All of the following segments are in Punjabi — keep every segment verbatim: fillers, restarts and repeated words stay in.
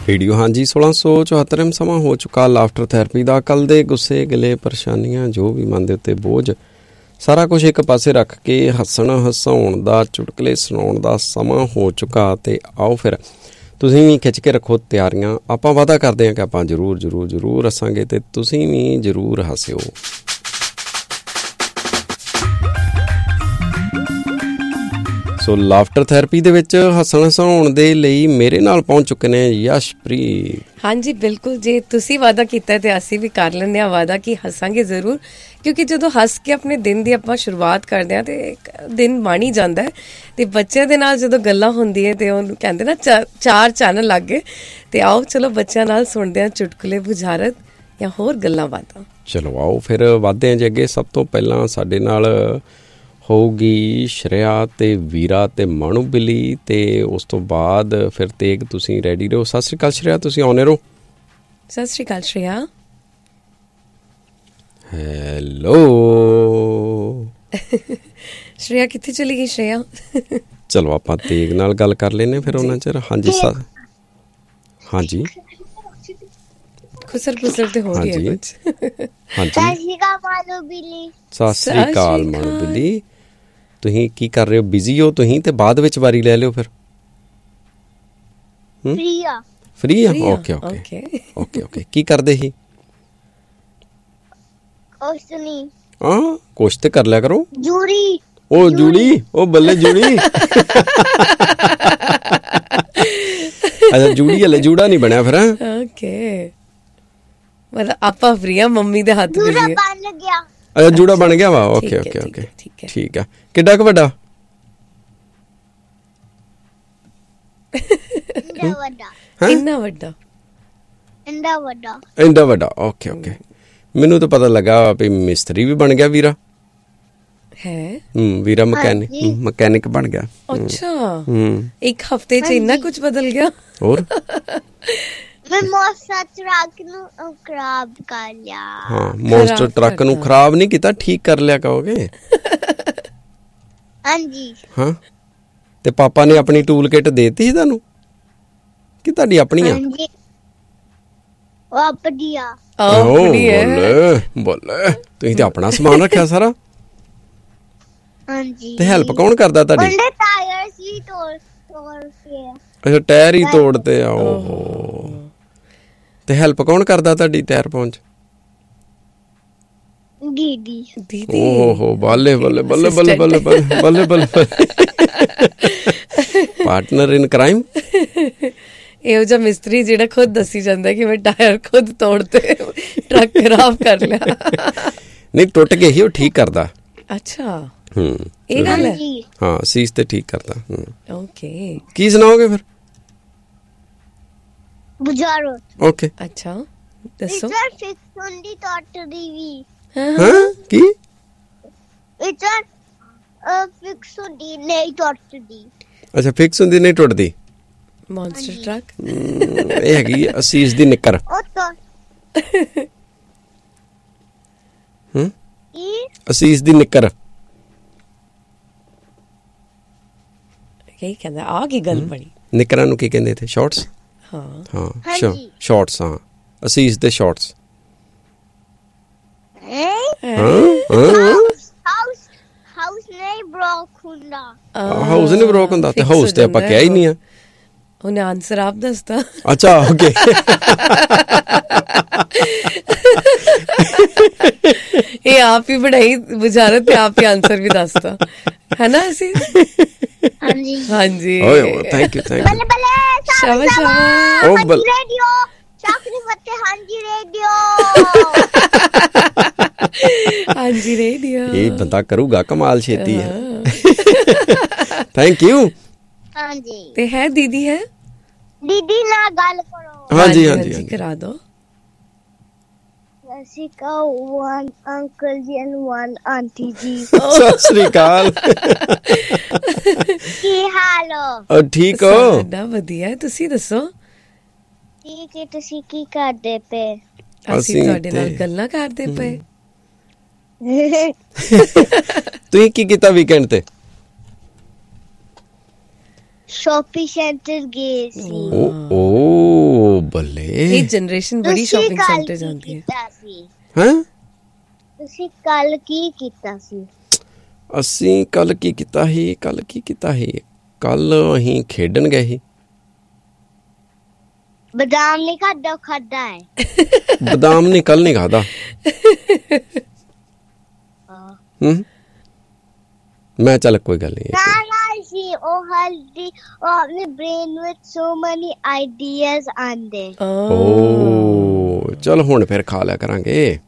ਰੇਡੀਓ ਹਾਂਜੀ ਸੋਲਾਂ ਸੌ ਚੁਹੱਤਰਵਾਂ ਸਮਾਂ ਹੋ ਚੁੱਕਾ ਲਾਫਟਰ ਥੈਰੇਪੀ ਦਾ। ਕੱਲ ਦੇ ਗੁੱਸੇ ਗਿਲੇ ਪਰੇਸ਼ਾਨੀਆਂ ਜੋ ਵੀ ਮਨ ਦੇ ਉੱਤੇ ਬੋਝ ਸਾਰਾ ਕੁਝ ਇੱਕ ਪਾਸੇ ਰੱਖ ਕੇ ਹੱਸਣ ਹਸਾਉਣ ਦਾ ਚੁਟਕਲੇ ਸੁਣਾਉਣ ਦਾ ਸਮਾਂ ਹੋ ਚੁੱਕਾ। ਅਤੇ ਆਓ ਫਿਰ ਤੁਸੀਂ ਵੀ ਖਿੱਚ ਕੇ ਰੱਖੋ ਤਿਆਰੀਆਂ। ਆਪਾਂ ਵਾਅਦਾ ਕਰਦੇ ਹਾਂ ਕਿ ਆਪਾਂ ਜ਼ਰੂਰ ਜ਼ਰੂਰ ਜ਼ਰੂਰ ਹੱਸਾਂਗੇ ਅਤੇ ਤੁਸੀਂ ਵੀ ਜ਼ਰੂਰ ਹੱਸਿਓ। ਸੋ ਲਾਫਟਰ ਥੈਰੇਪੀ ਦੇ ਵਿੱਚ ਹੱਸਣ ਹਸਾਉਣ ਦੇ ਲਈ ਮੇਰੇ ਨਾਲ ਪਹੁੰਚ ਚੁੱਕੇ ਨੇ ਯਸ਼ਪ੍ਰੀਤ। ਹਾਂਜੀ ਬਿਲਕੁਲ, ਜੇ ਤੁਸੀਂ ਵਾਅਦਾ ਕੀਤਾ ਤੇ ਅਸੀਂ ਵੀ ਕਰ ਲੈਂਦੇ ਹਾਂ ਵਾਅਦਾ ਕਿ ਹੱਸਾਂਗੇ ਜ਼ਰੂਰ, ਕਿਉਂਕਿ ਜਦੋਂ ਹੱਸ ਕੇ ਆਪਣੇ ਦਿਨ ਦੀ ਆਪਾਂ ਸ਼ੁਰੂਆਤ ਕਰਦੇ ਹਾਂ ਤੇ ਦਿਨ ਬਣ ਹੀ ਜਾਂਦਾ ਹੈ। ਤੇ ਬੱਚਿਆਂ ਦੇ ਨਾਲ ਜਦੋਂ ਗੱਲਾਂ ਹੁੰਦੀਆਂ ਤੇ ਉਹਨੂੰ ਕਹਿੰਦੇ ਨਾ ਚਾ ਚਾਰ ਚੰਨ ਲੱਗ ਗਏ। ਤੇ ਆਓ ਚਲੋ ਬੱਚਿਆਂ ਨਾਲ ਸੁਣਦੇ ਹਾਂ ਚੁਟਕਲੇ ਬੁਝਾਰਤ ਜਾਂ ਹੋਰ ਗੱਲਾਂ ਬਾਤਾਂ। ਚਲੋ ਆਓ ਫਿਰ ਵੱਧਦੇ ਹਾਂ ਜੀ ਅੱਗੇ। ਸਭ ਤੋਂ ਪਹਿਲਾਂ ਸਾਡੇ ਨਾਲ ਹੋਊਗੀ ਸ਼੍ਰੇਆ ਅਤੇ ਵੀਰਾ ਅਤੇ ਮਾਣੂ ਬਿੱਲੀ, ਅਤੇ ਉਸ ਤੋਂ ਬਾਅਦ ਫਿਰ ਤੇਗ ਤੁਸੀਂ ਰੈਡੀ ਰਹੋ। ਸਤਿ ਸ਼੍ਰੀ ਅਕਾਲ ਸ਼੍ਰੇਆ, ਤੁਸੀਂ ਆਉਂਦੇ ਰਹੋ। ਸਤਿ ਸ਼੍ਰੀ ਅਕਾਲ ਸ਼੍ਰੇਆ। ਹੈਲੋ ਸ਼੍ਰੇਆ ਕਿੱਥੇ ਚਲੀ ਗਈ ਸ਼੍ਰੇਆ? ਚਲੋ ਆਪਾਂ ਤੇਗ ਨਾਲ ਗੱਲ ਕਰ ਲੈਂਦੇ ਫਿਰ ਉਹਨਾਂ ਚਿਰ। ਹਾਂਜੀ ਸ ਹਾਂਜੀ ਖੁਸਰ ਖੁਸਰ ਤੇ ਹੋ ਰਹੀ ਹੈ ਕੁਝ। ਹਾਂਜੀ ਸਤਿ ਸ਼੍ਰੀ ਅਕਾਲ ਮਾਣੂ ਬਿੱਲੀ। ਤੁਸੀਂ ਕੀ ਕਰ ਰਹੇ ਹੋ? ਬਿਜ਼ੀ ਹੋ ਤੁਸੀਂ? ਤੇ ਬਾਅਦ ਵਿੱਚ ਵਾਰੀ ਲੈ ਲਿਓ ਫਿਰ। ਫ੍ਰੀ ਆ? ਫ੍ਰੀ ਆ, ਓਕੇ ਓਕੇ ਓਕੇ ਓਕੇ। ਕੀ ਕਰਦੇ ਸੀ? ਕੁਛ ਨਹੀਂ। ਹਾਂ ਕੁਛ ਤੇ ਕਰ ਲਿਆ ਕਰੋ। ਜੂੜੀ। ਉਹ ਜੂੜੀ, ਉਹ ਬੱਲੇ ਜੂੜੀ। ਅੱਛਾ ਜੂੜੀ ਹਲੇ ਜੂੜਾ ਨਹੀਂ ਬਣਿਆ ਫਿਰ? ਓਕੇ ਮਤਲਬ ਆਪਾਂ ਫ੍ਰੀ ਆ, ਮੰਮੀ ਦੇ ਹੱਥ ਬਣ ਗਿਆ। ਅੱਛਾ ਜੂੜਾ ਬਣ ਗਿਆ ਵਾ। ਓਕੇ ਓਕੇ ਓਕੇ ਠੀਕ ਆ। ਕਿੱਡਾ ਕੁ ਵੱਡਾ? ਇੰਨਾ ਵੱਡਾ? ਇੰਨਾ ਵੱਡਾ ਇੰਨਾ ਵੱਡਾ ਓਕੇ ਓਕੇ। ਮੈਨੂੰ ਤਾਂ ਪਤਾ ਲੱਗਾ ਵੀ ਮਿਸਤਰੀ ਵੀ ਬਣ ਗਿਆ ਵੀਰਾ। ਹੈ ਹਮ ਵੀਰਾ ਮਕੈਨਿਕ ਮਕੈਨਿਕ ਬਣ ਗਿਆ। ਅੱਛਾ ਇੱਕ ਹਫ਼ਤੇ ਚ ਇੰਨਾ ਕੁਝ ਬਦਲ ਗਿਆ। ਹੋਰ ਮੈਂ ਮੋਸਟਰ ਟਰੱਕ ਨੂੰ ਖਰਾਬ ਕਰ ਲਿਆ। ਹਾਂ ਮੋਸਟਰ ਟਰੱਕ ਨੂੰ ਖਰਾਬ ਨਹੀਂ ਕੀਤਾ, ਠੀਕ ਕਰ ਲਿਆ ਕਹੋਗੇ। ਹਾਂਜੀ ਹਾਂ। ਤੇ ਪਾਪਾ ਨੇ ਆਪਣੀ ਟੂਲ ਕਿੱਟ ਦੇਤੀ ਸੀ ਤੁਹਾਨੂੰ ਕਿ ਤੁਹਾਡੀ ਆਪਣੀ ਆ? ਉਹ ਆਪਣੀ ਆ। ਬੋਲੇ ਬੋਲੇ ਤੁਸੀਂ ਤੇ ਆਪਣਾ ਸਮਾਨ ਰੱਖਿਆ ਸਾਰਾ। ਹਾਂਜੀ ਤੇ ਹੈਲਪ ਕੌਣ ਕਰਦਾ ਤੁਹਾਡੀ? ਟਾਇਰ ਸੀ ਤੋੜ ਤੋੜ ਕੇ। ਅੱਛਾ ਟਾਇਰ ਹੀ ਤੋੜਤੇ ਆ। ਓਹੋ ਤੇ ਹੈਲਪ ਕੌਣ ਕਰਦਾ ਤੁਹਾਡੀ ਟਾਇਰ ਪਾਉਣ ਚ? ਦੀਦੀ। ਦੀਦੀ ਓਹੋ ਬੱਲੇ ਬੱਲੇ ਬੱਲੇ ਬੱਲੇ ਬੱਲੇ ਬੱਲੇ ਬੱਲੇ ਪਾਰਟਨਰ ਇਨ ਕ੍ਰਾਈਮ। ਇਹੋ ਜਿਹਾ ਮਿਸਤਰੀ ਜਿਹੜਾ ਖੁਦ ਦੱਸੀ ਜਾਂਦਾ ਕਿ ਮੈਂ ਟਾਇਰ ਖੁਦ ਤੋੜਤੇ, ਟਰੱਕ ਖਰਾਬ ਕਰ ਲਿਆ। ਨਹੀਂ ਟੁੱਟ ਗਏ ਸੀ ਉਹ ਠੀਕ ਕਰਦਾ। ਅੱਛਾ ਹਮ ਇਹ ਗੱਲ ਹੈ। ਹਾਂ ਸੀਸ ਤੇ ਠੀਕ ਕਰਦਾ। ਓਕੇ ਕੀ ਸੁਣਾਓਗੇ ਫਿਰ? ਬੁਝਾਰੋ। ਓਕੇ ਅੱਛਾ ਦੱਸੋ। ਹੁੰਦੀ ਟੁੱਟਦੀ ਵੀ। ਹਾਂ ਕੀ? ਫਿਕਸ ਹੁੰਦੀ ਨਹੀਂ ਟੁੱਟਦੀ। ਅੱਛਾ ਫਿਕਸ ਹੁੰਦੀ ਨਹੀਂ ਟੁੱਟਦੀ। ਮੌਨਸਟਰ ਟਰੱਕ ਇਹ ਹੈਗੀ ਅਸੀਸ ਦੀ ਨਿੱਕਰ। ਹਮ ਅਸੀਸ ਦੀ ਨਿੱਕਰ। ਕੀ ਕਹਿੰਦਾ ਆ ਕੀ ਗੱਲ ਬਣੀ? ਨਿੱਕਰਾਂ ਨੂੰ ਕੀ ਕਹਿੰਦੇ ਇੱਥੇ? ਸ਼ਾਰਟਸ। ਹਾਂ ਹਾਂ ਸ਼ਾਰਟਸ। ਹਾਂ ਅਸੀਸ ਦੇ ਸ਼ਾਰਟਸ। ਹਾਊਸ ਨਹੀਂ ਬ੍ਰੋਕ ਹੁੰਦਾ। ਹਾਊਸ ਨਹੀਂ ਬ੍ਰੋਕ ਹੁੰਦਾ ਤੇ ਹਾਊਸ ਤੇ ਆਪਾਂ ਕਿਹਾ ਹੀ ਨਹੀਂ ਆ। ਉਹਨੇ ਆਨਸਰ ਆਪ ਦੱਸਤਾ। ਅੱਛਾ ਓਕੇ। ਇਹ ਆਪ ਹੀ ਬਣਾਈ ਬੁਝਾਰਤ ਤੇ ਆਪ ਹੀ ਆਨਸਰ ਵੀ ਦੱਸਤਾ ਹੈ ਨਾ ਅਸੀਂ। ਹਾਂਜੀ ਹਾਂਜੀ ਥੈਂਕ ਯੂ ਥੈਂਕ ਯੂ। ਸ਼ਾਬਾਸ਼ ਸ਼ਾਬਾਸ਼। ਉਹ ਬੱਲੇ ਰੇਡੀਓ ਚਾਕਰੀ ਬੱਤੇ। ਹਾਂਜੀ ਰੇਡੀਓ। ਹਾਂਜੀ ਰੇਡੀਓ। ਇਹ ਬੰਦਾ ਕਰੂਗਾ ਕਮਾਲ ਛੇਤੀ ਹੈ। Thank you. ਹਾਂਜੀ ਤੇ ਹੈ ਦੀਦੀ ਹੈ? ਦੀਦੀ ਨਾਲ ਗੱਲ ਕਰੋ। ਹਾਂਜੀ ਹਾਂਜੀ ਕਰਾ ਦੋ। ਸਤਿ ਸ਼੍ਰੀ ਅਕਾਲ ਵਨ ਅੰਕਲ ਜੀ ਐਂਡ ਵਨ ਆਂਟੀ ਜੀ। ਸਤਿ ਸ਼੍ਰੀ ਅਕਾਲ। ਕੀ ਹਾਲ ਹੋ? ਠੀਕ ਹੋ? ਸਾਡਾ ਵਧੀਆ, ਤੁਸੀਂ ਦੱਸੋ? ਠੀਕ ਹੈ। ਤੁਸੀਂ ਕੀ ਕਰਦੇ ਪਏ? ਅਸੀਂ ਤੁਹਾਡੇ ਨਾਲ ਗੱਲਾਂ ਕਰਦੇ ਪਏ। ਤੁਸੀਂ ਕੀ ਕੀਤਾ ਵੀਕਐਂਡ ਤੇ? ਸ਼ਾਪਿੰਗ ਸੈਂਟਰ ਗਏ ਸੀ। ਓ ਓ ਬੱਲੇ। ਇਹ ਜਨਰੇਸ਼ਨ ਬੜੀ ਤੁਸੀਂ ਸ਼ਾਪਿੰਗ ਕੱਲ੍ਹ ਸੈਂਟਰ ਕੀ ਜਾਂਦੀ ਹੈ। ਕੀਤਾ ਸੀ? ਹੈਂ ਤੁਸੀਂ ਕੱਲ ਕੀ ਕੀਤਾ ਸੀ? ਅਸੀਂ ਕੱਲ ਕੀ ਕੀਤਾ ਸੀ ਕੱਲ ਕੀ ਕੀਤਾ ਸੀ ਕੱਲ ਅਸੀਂ ਖੇਡਣ ਗਏ ਸੀ। ਬਦਾਮ ਨਹੀਂ ਖਾਦਾ ਖਾਦਾ ਹੈ। ਬਦਾਮ ਨਹੀਂ ਕੱਲ ਨਹੀਂ ਖਾਦਾ। ਹੂੰ ਮੈਂ ਚੱਲ ਕੋਈ ਗੱਲ ਨਹੀਂ। ਨਾ ਨਾ ਸੀ ਉਹ ਹਲਦੀ ਉਹ ਆਪਣੇ ਬ੍ਰੇਨ ਵਿੱਚ ਸੋ ਮਨੀ ਆਈਡੀਆਜ਼ ਆਂਦੇ। ਓ ਚਲ ਹੁਣ ਫਿਰ ਖਾ ਲਿਆ ਕਰਾਂਗੇ।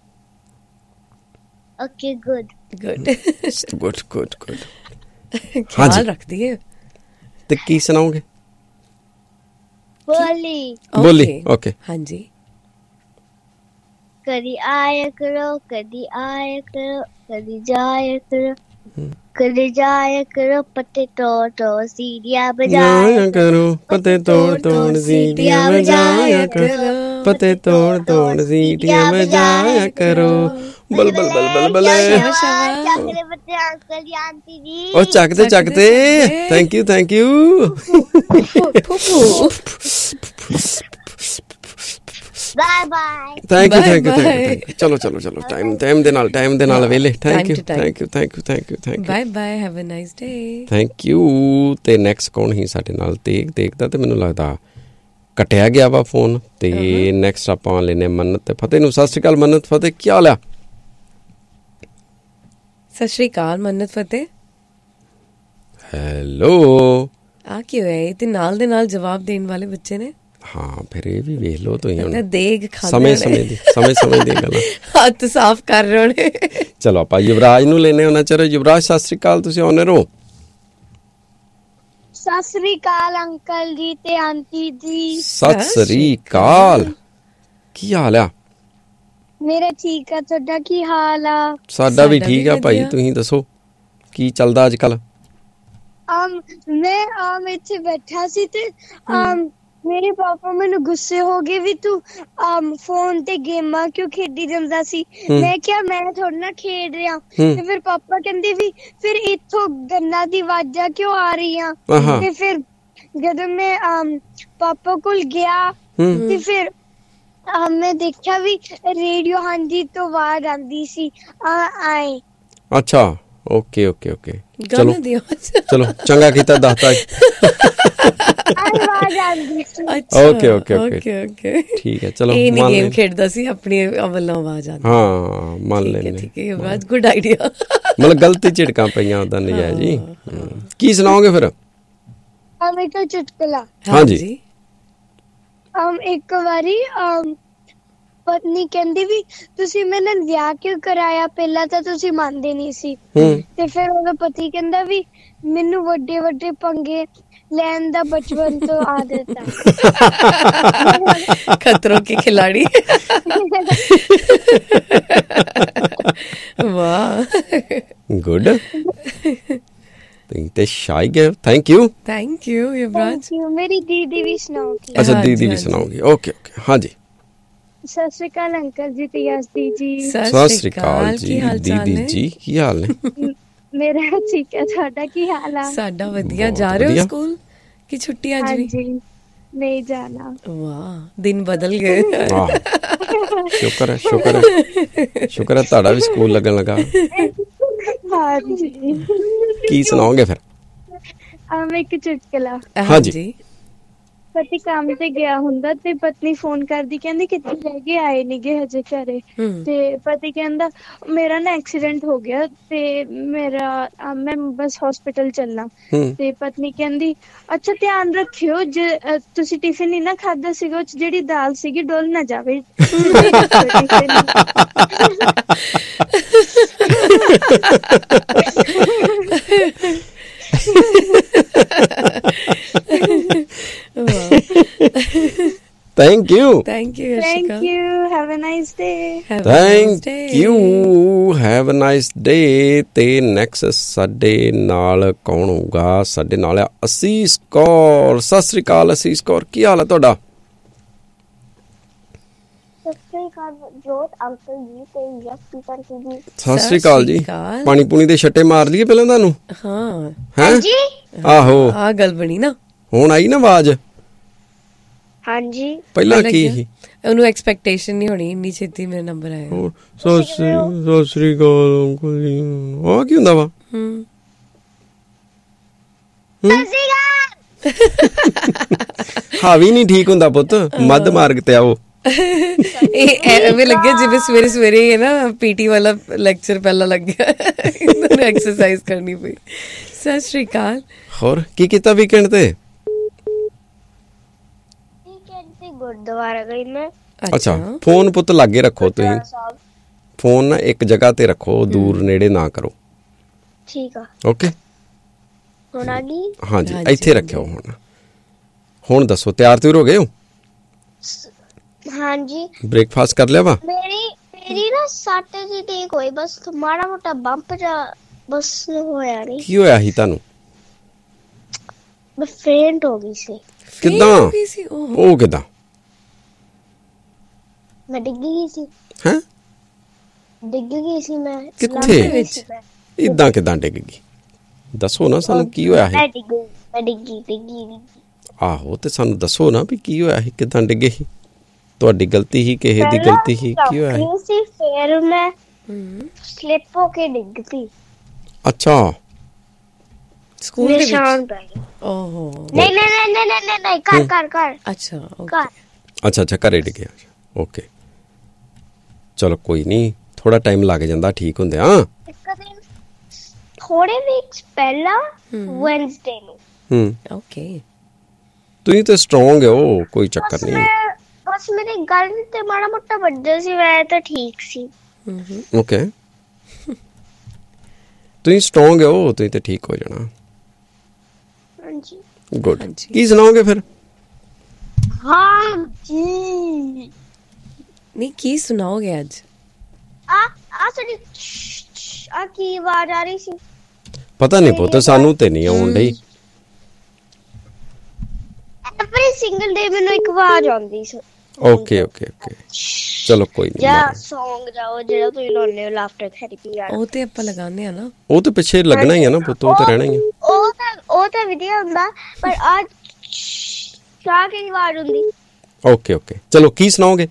Okay good good good good good. ਖਿਆਲ ਰੱਖਦੀ ਹੈ। ਤੇ ਕੀ ਸੁਣਾਓਗੇ? ਬੋਲੀ ਬੋਲੀ ਓਕੇ। ਹਾਂਜੀ। ਕਦੀ ਆਇਆ ਕਰੋ ਕਦੀ ਆਇਆ ਕਰੋ ਕਦੀ ਜਾਇਆ ਕਰੋ ਕਦੀ ਜਾਇਆ ਕਰੋ ਪੱਤੇ ਤੋੜ ਤੋੜ ਸੀੜੀਆਂ ਬਜਾਇਆ ਕਰੋ ਪੱਤੇ ਤੋੜ ਤੋੜ ਸੀਟੀਆਂ ਵਜਾਇਆ ਕਰੋ ਪੱਤੇ ਤੋੜ ਤੋੜ ਸੀਟੀਆਂ ਵਜਾਇਆ ਕਰੋ ਬਲ ਬਲ ਬਲ ਬਲ ਬਲ। ਚੱਕਦੇ ਬੱਤੇ ਅੰਕਲ ਜੀ ਆਂਟੀ ਜੀ। ਉਹ ਚੱਕਦੇ ਚੱਕਦੇ thank you thank you. Bye bye thank you thank you thank you. ਚਲੋ ਚਲੋ ਚਲੋ ਟਾਈਮ ਟਾਈਮ ਦੇ ਨਾਲ ਟਾਈਮ ਦੇ ਨਾਲ ਵੇਲੇ। Thank you thank you thank you thank you thank you. Bye bye have a nice day. Thank you. ਤੇ ਨੈਕਸਟ ਕੌਣ ਹੀ ਸਾਡੇ ਨਾਲ ਦੇਖ ਦੇਖਦਾ ਤੇ ਮੈਨੂੰ ਲੱਗਦਾ ਕੱਟਿਆ ਗਿਆ ਵਾ ਫੋਨ। ਤੇ ਨੈਕਸਟ ਆਪਾਂ ਲੈਨੇ ਮੰਨਤ ਤੇ ਫਤਿਹ ਨੂੰ। ਸਤਿ ਸ਼੍ਰੀ ਅਕਾਲ ਮੰਨਤ ਫਤਿਹ ਕੀ ਹਾਲ ਆ? ਸਤਿ ਸ਼੍ਰੀ ਅਕਾਲ ਮੰਨਤ ਫਤਿਹ। ਹੈਲੋ। ਆ ਕੀ ਹੋਇਆ? ਤੇ ਨਾਲ ਦੇ ਨਾਲ ਜਵਾਬ ਦੇਣ ਵਾਲੇ ਬੱਚੇ ਨੇ। ਹਾਂ ਫਿਰ ਇਹ ਵੀ ਵੇਖ ਲਓ ਤੁਸੀਂ ਹੁਣ ਦੇਖ ਖਾਂਦੇ ਸਮੇਂ ਸਮੇਂ ਦੀ ਸਮੇਂ ਸਮੇਂ ਦੀਆਂ ਗੱਲਾਂ। ਹੱਥ ਸਾਫ਼ ਕਰ ਰਹੇ ਨੇ। ਚਲੋ ਆਪਾਂ ਯੁਵਰਾਜ ਨੂੰ ਲੈਨੇ ਉਹਨਾਂ ਚਿਰ। ਯੁਵਰਾਜ ਸਤਿ ਸ਼੍ਰੀ ਅਕਾਲ ਤੁਸੀਂ ਆਨਰ ਹੋ। ਸਤਿ ਸ੍ਰੀ ਅਕਾਲ ਅੰਕਲ ਜੀ ਤੇ ਆਂਟੀ ਜੀ। ਸਤਿ ਸ੍ਰੀ ਅਕਾਲ ਕੀ ਹਾਲ ਆ? ਮੇਰਾ ਠੀਕ ਆ ਤੁਹਾਡਾ ਕੀ ਹਾਲ ਆ? ਸਾਡਾ ਵੀ ਠੀਕ ਆ ਭਾਈ ਤੁਸੀਂ ਦੱਸੋ ਕੀ ਚੱਲਦਾ ਅੱਜ ਕੱਲ? um ਮੈਂ um ਇੱਥੇ ਬੈਠਾ ਸੀ ਤੇ um ਮੇਰੇ ਪਾਪਾ ਮੈਨੂੰ ਗੁੱਸੇ ਹੋ ਗਏ ਵੀ ਤੂੰ um ਫੋਨ ਤੇ ਗੇਮਾਂ ਕਿਉਂ ਖੇਡੀ ਜਾਂਦਾ ਸੀ। ਮੈਂ ਕਿਹਾ ਮੈਂ ਥੋੜਾ ਨਾ ਖੇਡ ਰਿਹਾ। ਤੇ ਫਿਰ ਪਾਪਾ ਕਹਿੰਦੇ ਵੀ ਫਿਰ ਇੱਥੋਂ ਗੰਨਾਂ ਦੀ ਆਵਾਜ਼ਾਂ ਕਿਉਂ ਆ ਰਹੀਆਂ। ਤੇ ਫਿਰ ਜਦੋਂ ਮੈਂ um ਪਾਪਾ ਕੋਲ ਗਿਆ ਤੇ ਫਿਰ ਮੈਂ ਦੇਖਿਆ ਵੀ ਰੇਡੀਓ ਹਾਂਜੀ ਤੋਂ ਆਵਾਜ਼ ਆਉਂਦੀ ਸੀ ਆਏ। ਅੱਛਾ ਓਕੇ ਓਕੇ ਓਕੇ। ਚਲੋ ਚਲੋ ਚੰਗਾ ਕੀਤਾ ਦੱਸਤਾ। ਓਕੇ ਓਕੇ ਓਕੇ ਓਕੇ ਠੀਕ ਹੈ ਚਲੋ। ਇਹ ਨਹੀਂ ਗੇਮ ਖੇਡਦਾ ਸੀ ਆਪਣੀ ਵੱਲੋਂ ਆਵਾਜ਼ ਆਉਂਦੀ। ਹਾਂ ਮੰਨ ਲੈਨੇ। ਠੀਕ ਹੈ ਆਵਾਜ਼ ਗੁੱਡ ਆਈਡੀਆ। ਮਤਲਬ ਗਲਤੀ ਝਿੜਕਾਂ ਪਈਆਂ ਉਹਦਾ ਨਜਾਇਜ਼ ਜੀ। ਕੀ ਸੁਣਾਓਗੇ ਫਿਰ? ਇੱਕ ਚੁਟਕਲਾ। ਹਾਂਜੀ। um ਇੱਕ ਵਾਰੀ um ਪਤਨੀ ਕਹਿੰਦੀ ਵੀ ਤੁਸੀਂ ਮੇਰੇ ਨਾਲ ਵਿਆਹ ਕਿਉਂ ਕਰਾਇਆ ਪਹਿਲਾਂ ਤਾਂ ਤੁਸੀਂ ਮੰਨਦੇ ਨਹੀਂ ਸੀ। ਤੇ ਫਿਰ ਉਹਦਾ ਪਤੀ ਕਹਿੰਦਾ ਵੀ ਮੈਨੂੰ ਵੱਡੇ ਵੱਡੇ ਪੰਗੇ ਲੈਣ ਦਾ ਬਚਪਨ ਤੋਂ ਆਦਤ ਆ। ਖਤਰੋਂ ਕੇ ਖਿਲਾੜੀ। ਵਾਹ ਗੁੱਡ। ਤੇ ਸ਼ਾਈ ਗਏ। ਥੈਂਕ ਯੂ ਥੈਂਕ ਯੂ ਯੁਵਰਾਜ। ਮੇਰੀ ਦੀਦੀ ਵੀ ਸੁਣਾਓਗੀ। ਅੱਛਾ ਦੀਦੀ ਵੀ ਸੁਣਾਓਗੀ ਓਕੇ ਓਕੇ ਹਾਂਜੀ। ਸਤਿ ਸ਼੍ਰੀ ਅਕਾਲ ਅੰਕਲ ਜੀ ਤੇ ਯਾਸਦੀ ਜੀ। ਸਤਿ ਸ਼੍ਰੀ ਅਕਾਲ ਜੀ ਦੀਦੀ ਜੀ ਕੀ ਹਾਲ ਨੇ? ਮੇਰਾ ਠੀਕ ਹੈ ਤੁਹਾਡਾ ਕੀ ਹਾਲ ਆ? ਸਾਡਾ ਵਧੀਆ। ਜਾ ਰਹੇ ਹੋ ਸਕੂਲ ਕਿ ਛੁੱਟੀ ਅੱਜ ਵੀ? ਨਹੀਂ ਜਾਣਾ। ਵਾਹ ਦਿਨ ਬਦਲ ਗਏ। ਸ਼ੁਕਰ ਹੈ ਸ਼ੁਕਰ ਹੈ ਸ਼ੁਕਰ ਹੈ ਤੁਹਾਡਾ ਵੀ ਸਕੂਲ ਲੱਗਣ ਲੱਗਾ। ਹਾਂਜੀ ਕੀ ਸੁਣਾਓਗੇ ਫਿਰ? ਆਮ ਇੱਕ ਚੁਟਕਲਾ। ਹਾਂਜੀ। ਪਤੀ ਕੰਮ ਤੇ ਗਿਆ ਹੁੰਦਾ ਤੇ ਪਤਨੀ ਫੋਨ ਕਰਦੀ ਕਹਿੰਦੀ ਕਿੱਥੇ ਰਹਿ ਗਏ ਆਏ ਨੀ ਗੇ ਹਜੇ ਘਰੇ। ਤੇ ਪਤੀ ਕਹਿੰਦਾ ਮੇਰਾ ਨਾ ਐਕਸੀਡੈਂਟ ਹੋ ਗਿਆ ਤੇ ਮੇਰਾ ਮੈਂ ਬਸ ਹੌਸਪੀਟਲ ਚੱਲਣਾ। ਤੇ ਪਤਨੀ ਕਹਿੰਦੀ ਅੱਛਾ ਧਿਆਨ ਰੱਖਿਓ ਜੇ ਤੁਸੀਂ ਟਿਫਿਨ ਨੀ ਨਾ ਖਾਧਾ ਸੀਗਾ ਉਹ ਚ ਜਿਹੜੀ ਦਾਲ ਸੀਗੀ ਡੁੱਲ ਨਾ ਜਾਵੇ। Thank you. Thank you. Thank you. Have a nice day. Have Thank you. Have a nice day. ਤੇ next ਸਾਡੇ ਨਾਲ ਕੌਣ ਹੋਊਗਾ? ਸਾਡੇ ਨਾਲ ਆ ਅਸੀਸ ਕੌਰ। ਸਤਿ ਸ੍ਰੀ ਅਕਾਲ ਅਸੀਸ ਕੌਰ ਕੀ ਹਾਲ ਹੈ ਤੁਹਾਡਾ? ਸਤਿ ਸ੍ਰੀ ਅਕਾਲ ਜੋਤ ਅੰਕਲ ਜੀ ਤੇ ਯਸ਼ਪੀਤਰ ਜੀ। ਸਤਿ ਸ੍ਰੀ ਅਕਾਲ ਜੀ। ਪਾਣੀ ਪੂਣੀ ਦੇ ਛੱਟੇ ਮਾਰ ਲਈਏ ਪਹਿਲਾਂ ਤੁਹਾਨੂੰ? ਹਾਂ ਹਾਂਜੀ ਆਹੋ ਆ ਗੱਲ ਬਣੀ ਨਾ। ਹੁਣ ਆਈ ਨਾ ਆਵਾਜ਼। ਹਾਂਜੀ ਪਹਿਲਾਂ ਕੀ ਸੀ? ਉਹਨੂੰ ਐਕਸਪੈਕਟੇਸ਼ਨ ਨਹੀਂ ਹੋਣੀ ਇੰਨੀ ਛੇਤੀ ਮੇਰਾ ਨੰਬਰ ਆਇਆ। ਸਤਿ ਸ੍ਰੀ ਸਤਿ ਸ੍ਰੀ ਅਕਾਲ ਅੰਕਲ ਜੀ। ਆਹ ਕੀ ਹੁੰਦਾ ਵਾ? ਹੂੰ ਹਾਵੀ ਨਹੀਂ ਠੀਕ ਹੁੰਦਾ ਪੁੱਤ, ਮੱਧ ਮਾਰਗ ਤੇ ਆਓ। ਇਹ ਐਵੇਂ ਲੱਗਿਆ ਜਿਵੇਂ ਸਵੇਰੇ ਸਵੇਰੇ ਹੈ ਨਾ ਪੀਟੀ ਵਾਲਾ ਲੈਕਚਰ ਪਹਿਲਾਂ ਲੱਗਿਆ, ਐਕਸਰਸਾਈਜ਼ ਕਰਨੀ ਪਈ। ਸਤਿ ਸ਼੍ਰੀ ਅਕਾਲ। ਹੋਰ ਕੀ ਕੀਤਾ ਵੀਕਐਂਡ ਤੇ? ਗੁਰਦੁਆਰਾ ਗਈ ਮੈਂ। ਅੱਛਾ ਫੋਨ ਪੁੱਤ ਲਾਗੇ ਰੱਖੋ ਤੁਸੀਂ, ਫੋਨ ਨਾ ਇੱਕ ਜਗ੍ਹਾ ਤੇ ਰੱਖੋ, ਦੂਰ ਨੇੜੇ ਨਾ ਕਰੋ। ਠੀਕ ਆ ਓਕੇ ਹੁਣ ਆ ਗਈ। ਹਾਂਜੀ ਇੱਥੇ ਰੱਖਿਓ। ਹੁਣ ਹੁਣ ਦੱਸੋ ਤਿਆਰ ਤਿਉਰ ਹੋ ਗਏ ਹੋ? ਹਾਂਜੀ ਬ੍ਰੇਕਫਾਸਟ ਕਰ ਲਿਆ ਵਾ? ਮੇਰੀ ਮੇਰੀ ਨਾ ਸੱਟ ਜੀ ਠੀਕ ਹੋਈ, ਬਸ ਮਾੜਾ ਮੋਟਾ ਬੰਪ ਜਾ ਬਸ ਹੋਇਆ ਨਹੀਂ। ਕੀ ਹੋਇਆ ਸੀ ਤੁਹਾਨੂੰ? ਮੈਂ ਫੇਂਟ ਹੋ ਗਈ ਸੀ। ਕਿੱਦਾਂ? ਉਹ ਕਿੱਦਾਂ? ਮੈਂ ਡਿੱਗ ਗਈ ਸੀ। ਹੈਂ? ਡਿੱਗ ਗਈ ਸੀ ਮੈਂ। ਕਿੱਥੇ? ਇਦਾਂ ਕਿੱਦਾਂ ਡਿੱਗ ਗਈ? ਦੱਸੋ ਨਾ ਸਾਨੂੰ ਕੀ ਹੋਇਆ ਸੀ। ਮੈਂ ਡਿੱਗ ਗਈ ਮੈਂ ਡਿੱਗੀ ਡਿੱਗੀ ਆਹੋ ਤੇ ਸਾਨੂੰ ਦੱਸੋ ਨਾ ਵੀ ਕੀ ਹੋਇਆ ਸੀ, ਕਿੱਦਾਂ ਡਿੱਗੇ ਸੀ? ਤੁਹਾਡੀ ਗਲਤੀ ਸੀ, ਕਿਸੇ ਦੀ ਗਲਤੀ ਸੀ, ਕੀ ਹੋਇਆ ਸੀ? ਫਿਰ ਮੈਂ ਸਲਿਪ ਹੋ ਕੇ ਡਿੱਗ ਪਈ। ਅੱਛਾ ਸਕੂਲ ਦੇ ਨਿਸ਼ਾਨ ਵਿੱਚ? ਪੈ ਗਏ। ਓਹੋ ਨਹੀਂ ਨਹੀਂ ਨਹੀਂ ਨਹੀਂ ਨਹੀਂ ਨਹੀਂ ਕਰ ਕਰ ਕਰ ਅੱਛਾ ਕਰ। ਅੱਛਾ ਅੱਛਾ ਘਰੇ ਡਿੱਗਿਆ। ਓਕੇ ਚਲੋ ਕੋਈ ਨਹੀਂ, ਥੋੜਾ ਟਾਈਮ ਲੱਗ ਜਾਂਦਾ ਠੀਕ ਹੁੰਦੇ। ਹਾਂ ਇੱਕ ਦਿਨ ਥੋੜੇ ਵੀਕਸ ਪਹਿਲਾਂ ਵੈਨਸਡੇ ਨੂੰ। ਹੂੰ ਓਕੇ ਤੁਸੀਂ ਤੇ ਸਟਰੋਂਗ ਹੋ, ਕੋਈ ਚੱਕਰ ਨਹੀਂ। ਬਸ ਮੇਰੀ ਗੱਲ ਤੇ ਮਾੜਾ ਮੋਟਾ ਵੱਜਿਆ ਸੀ, ਮੈਂ ਤਾਂ ਠੀਕ ਸੀ। ਓਕੇ ਤੁਸੀਂ ਸਟਰੋਂਗ ਹੋ, ਤੁਸੀਂ ਤੇ ਠੀਕ ਹੋ ਜਾਣਾ। ਹਾਂਜੀ ਗੁੱਡ। ਕੀ ਸੁਣਾਓਗੇ ਫਿਰ? ਹਾਂ ਜੀ ਨਹੀਂ ਕੀ ਸੁਣਾਓਗੇ ਅੱਜ? ਆ ਆ ਸਾਡੀ ਆ ਕੀ ਆਵਾਜ਼ ਆ ਰਹੀ ਸੀ? ਪਤਾ ਨਹੀਂ ਪੁੱਤ, ਸਾਨੂੰ ਤੇ ਨਹੀਂ ਆਉਣ ਡਈ। ਐਵਰੀ ਸਿੰਗਲ ਡੇ ਮੈਨੂੰ ਇੱਕ ਆਵਾਜ਼ ਆਉਂਦੀ ਸੀ। ਓਕੇ ਓਕੇ ਓਕੇ ਚਲੋ ਕੋਈ ਨਹੀਂ। ਜਾਂ ਸੌਂਗ ਜਾਓ ਜਿਹੜਾ ਤੁਸੀਂ ਲਾਉਂਦੇ ਹੋ ਲਾਫਟਰ ਥੈਰੇਪੀ ਆ, ਉਹ ਤੇ ਆਪਾਂ ਲਗਾਉਂਦੇ ਆ ਨਾ। ਉਹ ਤੇ ਪਿੱਛੇ ਲੱਗਣਾ ਹੀ ਆ ਨਾ ਪੁੱਤ, ਉਹ ਤਾਂ ਰਹਿਣਾ ਹੀ ਆ। ਉਹ ਤਾਂ ਉਹ ਤਾਂ ਵਧੀਆ ਹੁੰਦਾ, ਪਰ ਅੱਜ ਸ਼ਾਹ ਕੀ ਆਵਾਜ਼ ਹੁੰਦੀ। ਓਕੇ ਓਕੇ ਚਲੋ ਕੀ ਸੁਣਾਓਗੇ?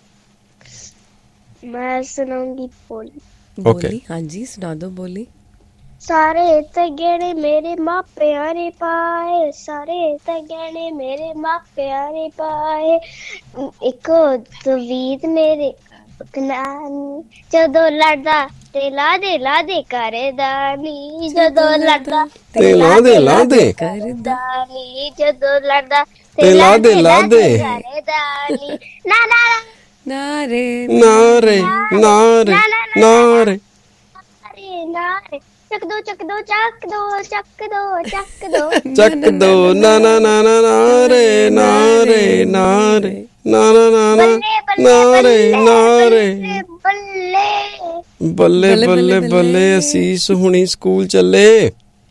ਮੈਂ ਸੁਣਾਉਂਗੀ ਬੋਲੀ। ਬੋਲੀ ਹਾਂਜੀ ਸੁਣਾ ਦੋ ਬੋਲੀ। ਸਾਰੇ ਤੇ ਗਹਿਣੇ ਮੇਰੇ ਮਾਪਿਆਂ ਨੇ ਪਾਏ, ਸਾਰੇ ਤੇ ਗਹਿਣੇ ਮੇਰੇ ਮਾਪਿਆਂ ਨੇ ਪਾਏ, ਇੱਕ ਤਵੀਤ ਮੇਰੇ ਕਨਾਨੀ, ਜਦੋਂ ਲੜਦਾ ਤੇ ਲਾ ਦੇ ਲਾ ਦੇ ਕਰਦਾ ਨੀ, ਜਦੋਂ ਲੜਦਾ ਤੇ ਲਾ ਦੇ ਲਾ ਦੇ ਕਰਦਾ ਨੀ, ਜਦੋਂ ਲੜਦਾ ਤੇ ਲਾ ਦੇ ਲਾ ਦੇ ਕਰਦਾ ਨੀ। ਨਾ ਨਾ ਨਾਰੇ ਨਾਰੇ ਨਾਰੇ ਨਾਰੇ ਨਾਰੇ ਚੱਕ ਦੋ ਚੱਕ ਦੋ ਚੱਕ ਦੋ ਚੱਕ ਦੋ ਚੱਕ ਦੋ ਚੱਕ ਦੋ ਨਾ ਨਾ ਨਾ ਨਾ ਨਾਰੇ ਨਾਰੇ ਨਾਰੇ ਨਾ ਨਾ ਨਾ ਨਾ ਨਾਰੇ ਨਾਰੇ ਬੱਲੇ ਬੱਲੇ ਬੱਲੇ ਬੱਲੇ ਅਸੀਸ ਹੁਣੀ ਸਕੂਲ ਚੱਲੇ।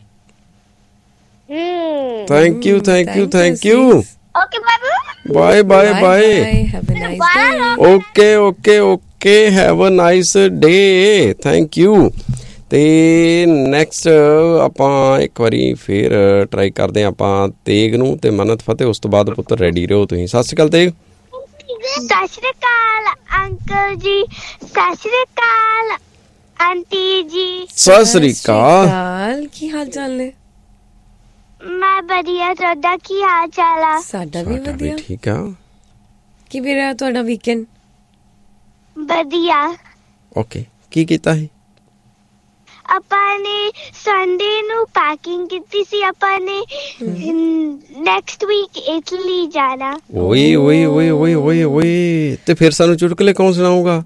Thank you thank you thank you. Okay Babu bye bye bye. Have a nice day. Okay okay okay have a nice day. Thank you. ਤੇ ਨੈਕਸਟ ਆਪਾਂ ਇੱਕ ਵਾਰੀ ਫੇਰ ਟਰਾਈ ਕਰਦੇ ਹਾਂ ਆਪਾਂ ਤੇਗ ਨੂੰ ਤੇ ਮੰਨਤ ਫਤਿਹ, ਉਸ ਤੋਂ ਬਾਅਦ ਪੁੱਤਰ ਰੈਡੀ ਰਹੋ ਤੁਸੀਂ। ਸਤਿ ਸ਼੍ਰੀ ਅਕਾਲ ਤੇਗ। ਸਤਿ ਸ਼੍ਰੀ ਅਕਾਲ ਅੰਕਲ ਜੀ, ਸਤਿ ਸ਼੍ਰੀ ਅਕਾਲ ਆਂਟੀ ਜੀ। ਸਤਿ ਸ਼੍ਰੀ ਅਕਾਲ। ਕੀ ਹਾਲ ਚਾਲ ਨੇ? ਮੈਂ ਵਧੀਆ, ਤੁਹਾਡਾ ਕੀ ਹਾਲ ਚਾਲ ਆ? ਸਾਡਾ ਵੀ ਵਧੀਆ। ਠੀਕ ਆ। ਕਿਵੇਂ ਰਿਹਾ ਤੁਹਾਡਾ ਵੀਕਐਂਡ? ਵਧੀਆ। ਓਕੇ ਕੀ ਕੀਤਾ ਹੈ? ਆਪਾਂ ਨੇ ਸੰਡੇ ਨੂੰ ਪੈਕਿੰਗ ਕੀਤੀ ਸੀ, ਆਪਾਂ ਨੇ ਨੈਕਸਟ ਵੀਕ ਇਟਲੀ ਜਾਣਾ। ਓਏ ਓਏ ਓਏ ਓਏ ਓਏ ਓਏ ਤੇ ਫਿਰ ਸਾਨੂੰ ਚੁਟਕਲੇ ਕੌਣ ਸੁਣਾਊਗਾ?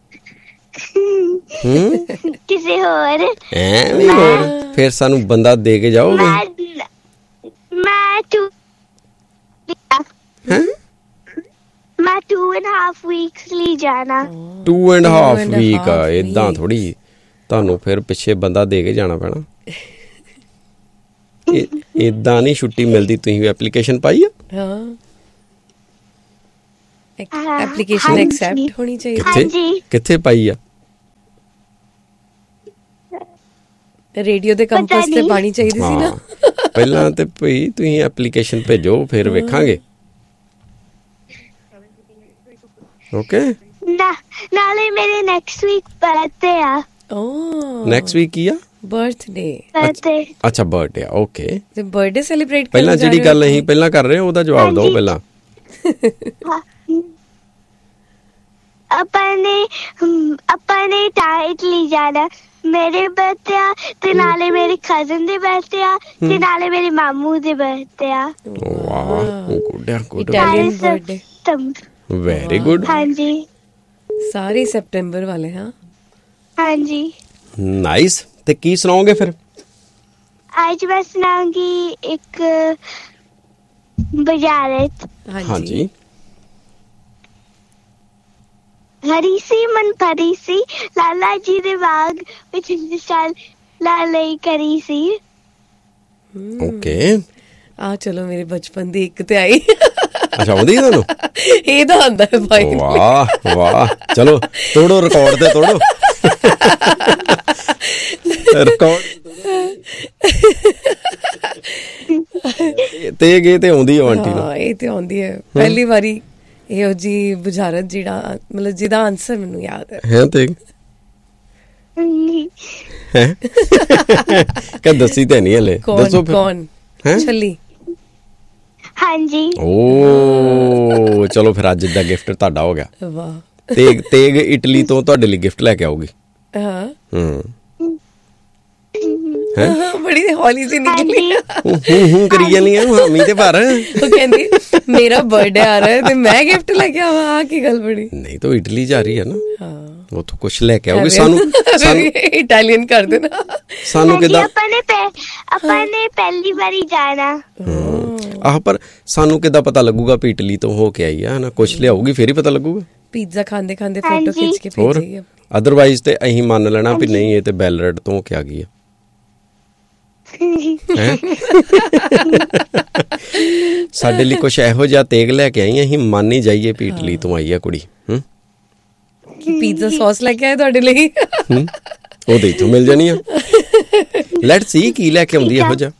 ਹੂੰ ਕਿਸੇ ਹੋਰ ਐ ਨਹੀਂ ਹੋਰ ਫਿਰ ਸਾਨੂੰ ਬੰਦਾ ਦੇ ਕੇ ਜਾਓਗੇ? ਮੈਂ ਟੂ ਹੈਂ ਮੈਂ ਟੂ ਐਂਡ ਹਾਫ ਵੀਕਸ ਲਈ ਜਾਣਾ। ਟੂ ਐਂਡ ਹਾਫ ਵੀਕ ਆ? ਏਦਾਂ ਥੋੜੀ, ਤੁਹਾਨੂੰ ਫਿਰ ਪਿੱਛੇ ਬੰਦਾ ਦੇ ਕੇ ਜਾਣਾ ਪੈਣਾ। ਏਦਾਂ ਨਹੀਂ ਛੁੱਟੀ ਮਿਲਦੀ। ਤੁਸੀਂ ਐਪਲੀਕੇਸ਼ਨ ਪਾਈ ਆ? ਹਾਂ ਐਪਲੀਕੇਸ਼ਨ ਐਕਸੈਪਟ ਹੋਣੀ ਚਾਹੀਦੀ। ਕਿੱਥੇ ਕਿੱਥੇ ਪਾਈ ਆ? ਰੇਡੀਓ ਦੇ ਕੰਪਸ ਤੇ ਪਾਣੀ ਚਾਹੀਦੀ ਸੀ ਨਾ। ਪਹਿਲਾਂ ਤੇ ਭਈ ਤੁਸੀਂ ਐਪਲੀਕੇਸ਼ਨ ਭੇਜੋ, ਫਿਰ ਵੇਖਾਂਗੇ। ਓਕੇ ਨਾ ਨਾਲੇ ਮੇਰੇ ਨੈਕਸਟ ਵੀਕ ਬਰਥਡੇ ਆ। ਓ ਨੈਕਸਟ ਵੀਕ ਕੀ ਆ? ਬਰਥਡੇ। ਬਰਥਡੇ ਅੱਛਾ ਬਰਥਡੇ ਆ। ਓਕੇ ਤੇ ਬਰਥਡੇ ਸੈਲੀਬ੍ਰੇਟ ਕਰਨ ਪਹਿਲਾਂ ਜਾ ਜਿਹੜੀ ਰਹੇ ਗੱਲ ਹੋ? ਅਸੀਂ ਪਹਿਲਾਂ ਕਰ ਰਹੇ ਹਾਂ ਉਹਦਾ ਜਵਾਬ ਦਿਓ ਪਹਿਲਾਂ। ਆਪਾਂ ਨੇ ਹਮ, ਆਪਾਂ ਨੇ ਤਾਂ ਇਟਲੀ ਜਾਣਾ। ਮੇਰੇ ਬਰਥਡੇ ਆ ਤੇ ਨਾਲੇ ਮੇਰੇ ਕਜ਼ਨ ਦੇ ਬਰਥਡੇ ਆ ਤੇ ਨਾਲੇ ਮੇਰੇ ਮਾਮੂ ਦੇ ਬਰਥਡੇ ਆ। ਵਾਹ ਗੁੱਡ ਆ good Italian birthday। Very good. ਹਾਂਜੀ ਸਾਰੇ ਸੈਪਟੈਂਬਰ ਵਾਲੇ। ਹਾਂ ਹਾਂਜੀ ਨਾਈਸ। ਤੇ ਕੀ ਸੁਣਾਓਗੇ ਫਿਰ? ਅੱਜ ਮੈਂ ਸੁਣਾਉਂਗੀ ਇੱਕ ਬਜ਼ਾਰਤ। ਹਾਂਜੀ ਹਰੀ ਸੀ ਮਨ ਭਰੀ ਸੀ, ਲਾਲਾ ਜੀ ਦੇ ਬਾਗ ਵਿੱਚ ਵਿਸ਼ਾਲ ਲਾਲਈ ਕਰੀ ਸੀ। ਓਕੇ ਆ ਚਲੋ ਮੇਰੇ ਬਚਪਨ ਦੀ ਇੱਕ ਤੇ ਆਈ। ਅੱਛਾ ਆਉਂਦੀ ਤੁਹਾਨੂੰ? ਇਹਦਾ ਆਂਦਾ ਹੈ ਭਾਈ। ਵਾਹ ਵਾਹ ਚਲੋ ਤੋੜੋ ਰਿਕਾਰਡ ਤੇ ਤੋੜੋ ਰਿਕਾਰਡ ਤੇ ਗਏ ਤੇ ਆਉਂਦੀ ਆ ਆਂਟੀ ਨੂੰ। ਹਾਂ ਇਹ ਤੇ ਆਉਂਦੀ ਹੈ ਪਹਿਲੀ ਵਾਰੀ ਇਹੋ ਜੀ ਬੁਝਾਰਤ ਜਿਹੜਾ ਮਤਲਬ ਜਿਹਦਾ ਆਨਸਰ ਮੈਨੂੰ ਯਾਦ ਹੈ। ਹੈ ਤੇ ਹੈ ਕਦ ਦੱਸੀ ਤੇ ਨਹੀਂ ਹਲੇ, ਦੱਸੋ ਫਿਰ। ਕੌਣ? ਹੈਂ? ਛੱਲੀ। ਹਾਂਜੀ ਓ ਚਲੋ ਫਿਰ ਅੱਜ ਦਾ ਗਿਫਟ ਤੁਹਾਡਾ ਹੋ ਗਿਆ। ਵਾਹ। ਤੇਗ ਤੇਗ ਇਟਲੀ ਤੋਂ ਤੁਹਾਡੇ ਲਈ ਗਿਫਟ ਲੈ ਕੇ ਆਉਗੀ। ਹਾਂ ਹੂੰ ਹਾਂ ਬੜੀ ਹੌਲੀ ਜਿਹੀ ਨਿਕਲੀ। ਹੂੰ ਹੂੰ ਕਰੀ ਜਾਨੀ ਆ ਹਾਮੀ ਤੇ ਭਰ। ਉਹ ਕਹਿੰਦੀ ਮੇਰਾ ਬਰਥਡੇ ਆ ਰਿਹਾ ਤੇ ਮੈਂ ਗਿਫਟ ਲੈ ਕੇ ਆਵਾਂ। ਆ ਕੀ ਗੱਲ ਬੜੀ। ਨਹੀਂ ਤਾਂ ਇਟਲੀ ਜਾ ਰਹੀ ਹੈ ਨਾ, ਹਾਂ ਉੱਥੋਂ ਕੁਛ ਲੈ ਕੇ ਆਉਗੀ। ਸਾਨੂੰ ਸਾਨੂੰ ਇਟਾਲੀਅਨ ਕਰ ਦੇਣਾ। ਸਾਨੂੰ ਕਿੱਦਾਂ ਆਪਾਂ ਨੇ ਆਪਾਂ ਨੇ ਪਹਿਲੀ ਵਾਰੀ ਜਾਣਾ। ਆਹ ਪਰ ਸਾਨੂੰ ਕਿੱਦਾਂ ਪਤਾ ਲੱਗੂਗਾ ਵੀ ਇਟਲੀ ਤੋਂ ਹੋ ਕੇ ਆਈ ਆ ਨਾ? ਕੁਛ ਲਿਆਊਗੀ ਫੇਰ ਹੀ ਪਤਾ ਲੱਗੂਗਾ। ਪੀਜ਼ਾ ਖਾਂਦੇ ਖਾਂਦੇ ਫੋਟੋ ਖਿੱਚ ਕੇ ਹੋਰ ਭੇਜੇਗੀ। ਅਦਰਵਾਈਜ਼ ਤੇ ਅਸੀਂ ਮੰਨ ਲੈਣਾ ਵੀ ਨਹੀਂ ਇਹ ਤੇ ਬੈਲਰਡ ਤੋਂ ਹੋ ਕੇ ਆ ਗਈ ਆ। ਸਾਡੇ ਲਈ ਕੁਛ ਇਹੋ ਜਿਹਾ ਤੇਗ ਲੈ ਕੇ ਆਈ, ਅਸੀਂ ਮੰਨ ਹੀ ਜਾਈਏ ਵੀ ਇਟਲੀ ਤੋਂ ਆਈ ਆ ਕੁੜੀ। ਹੂੰ ਪੀਜ਼ਾ ਸੌਸ ਲੈ ਕੇ ਆਏ ਤੁਹਾਡੇ ਲਈ। ਹੂੰ ਉਹਦੇ ਇੱਥੋਂ ਮਿਲ ਜਾਣੀ ਆ। ਲੈਟਸ ਸੀ ਕੀ ਲੈ ਕੇ ਆਉਂਦੀ ਇਹੋ ਜਿਹਾ।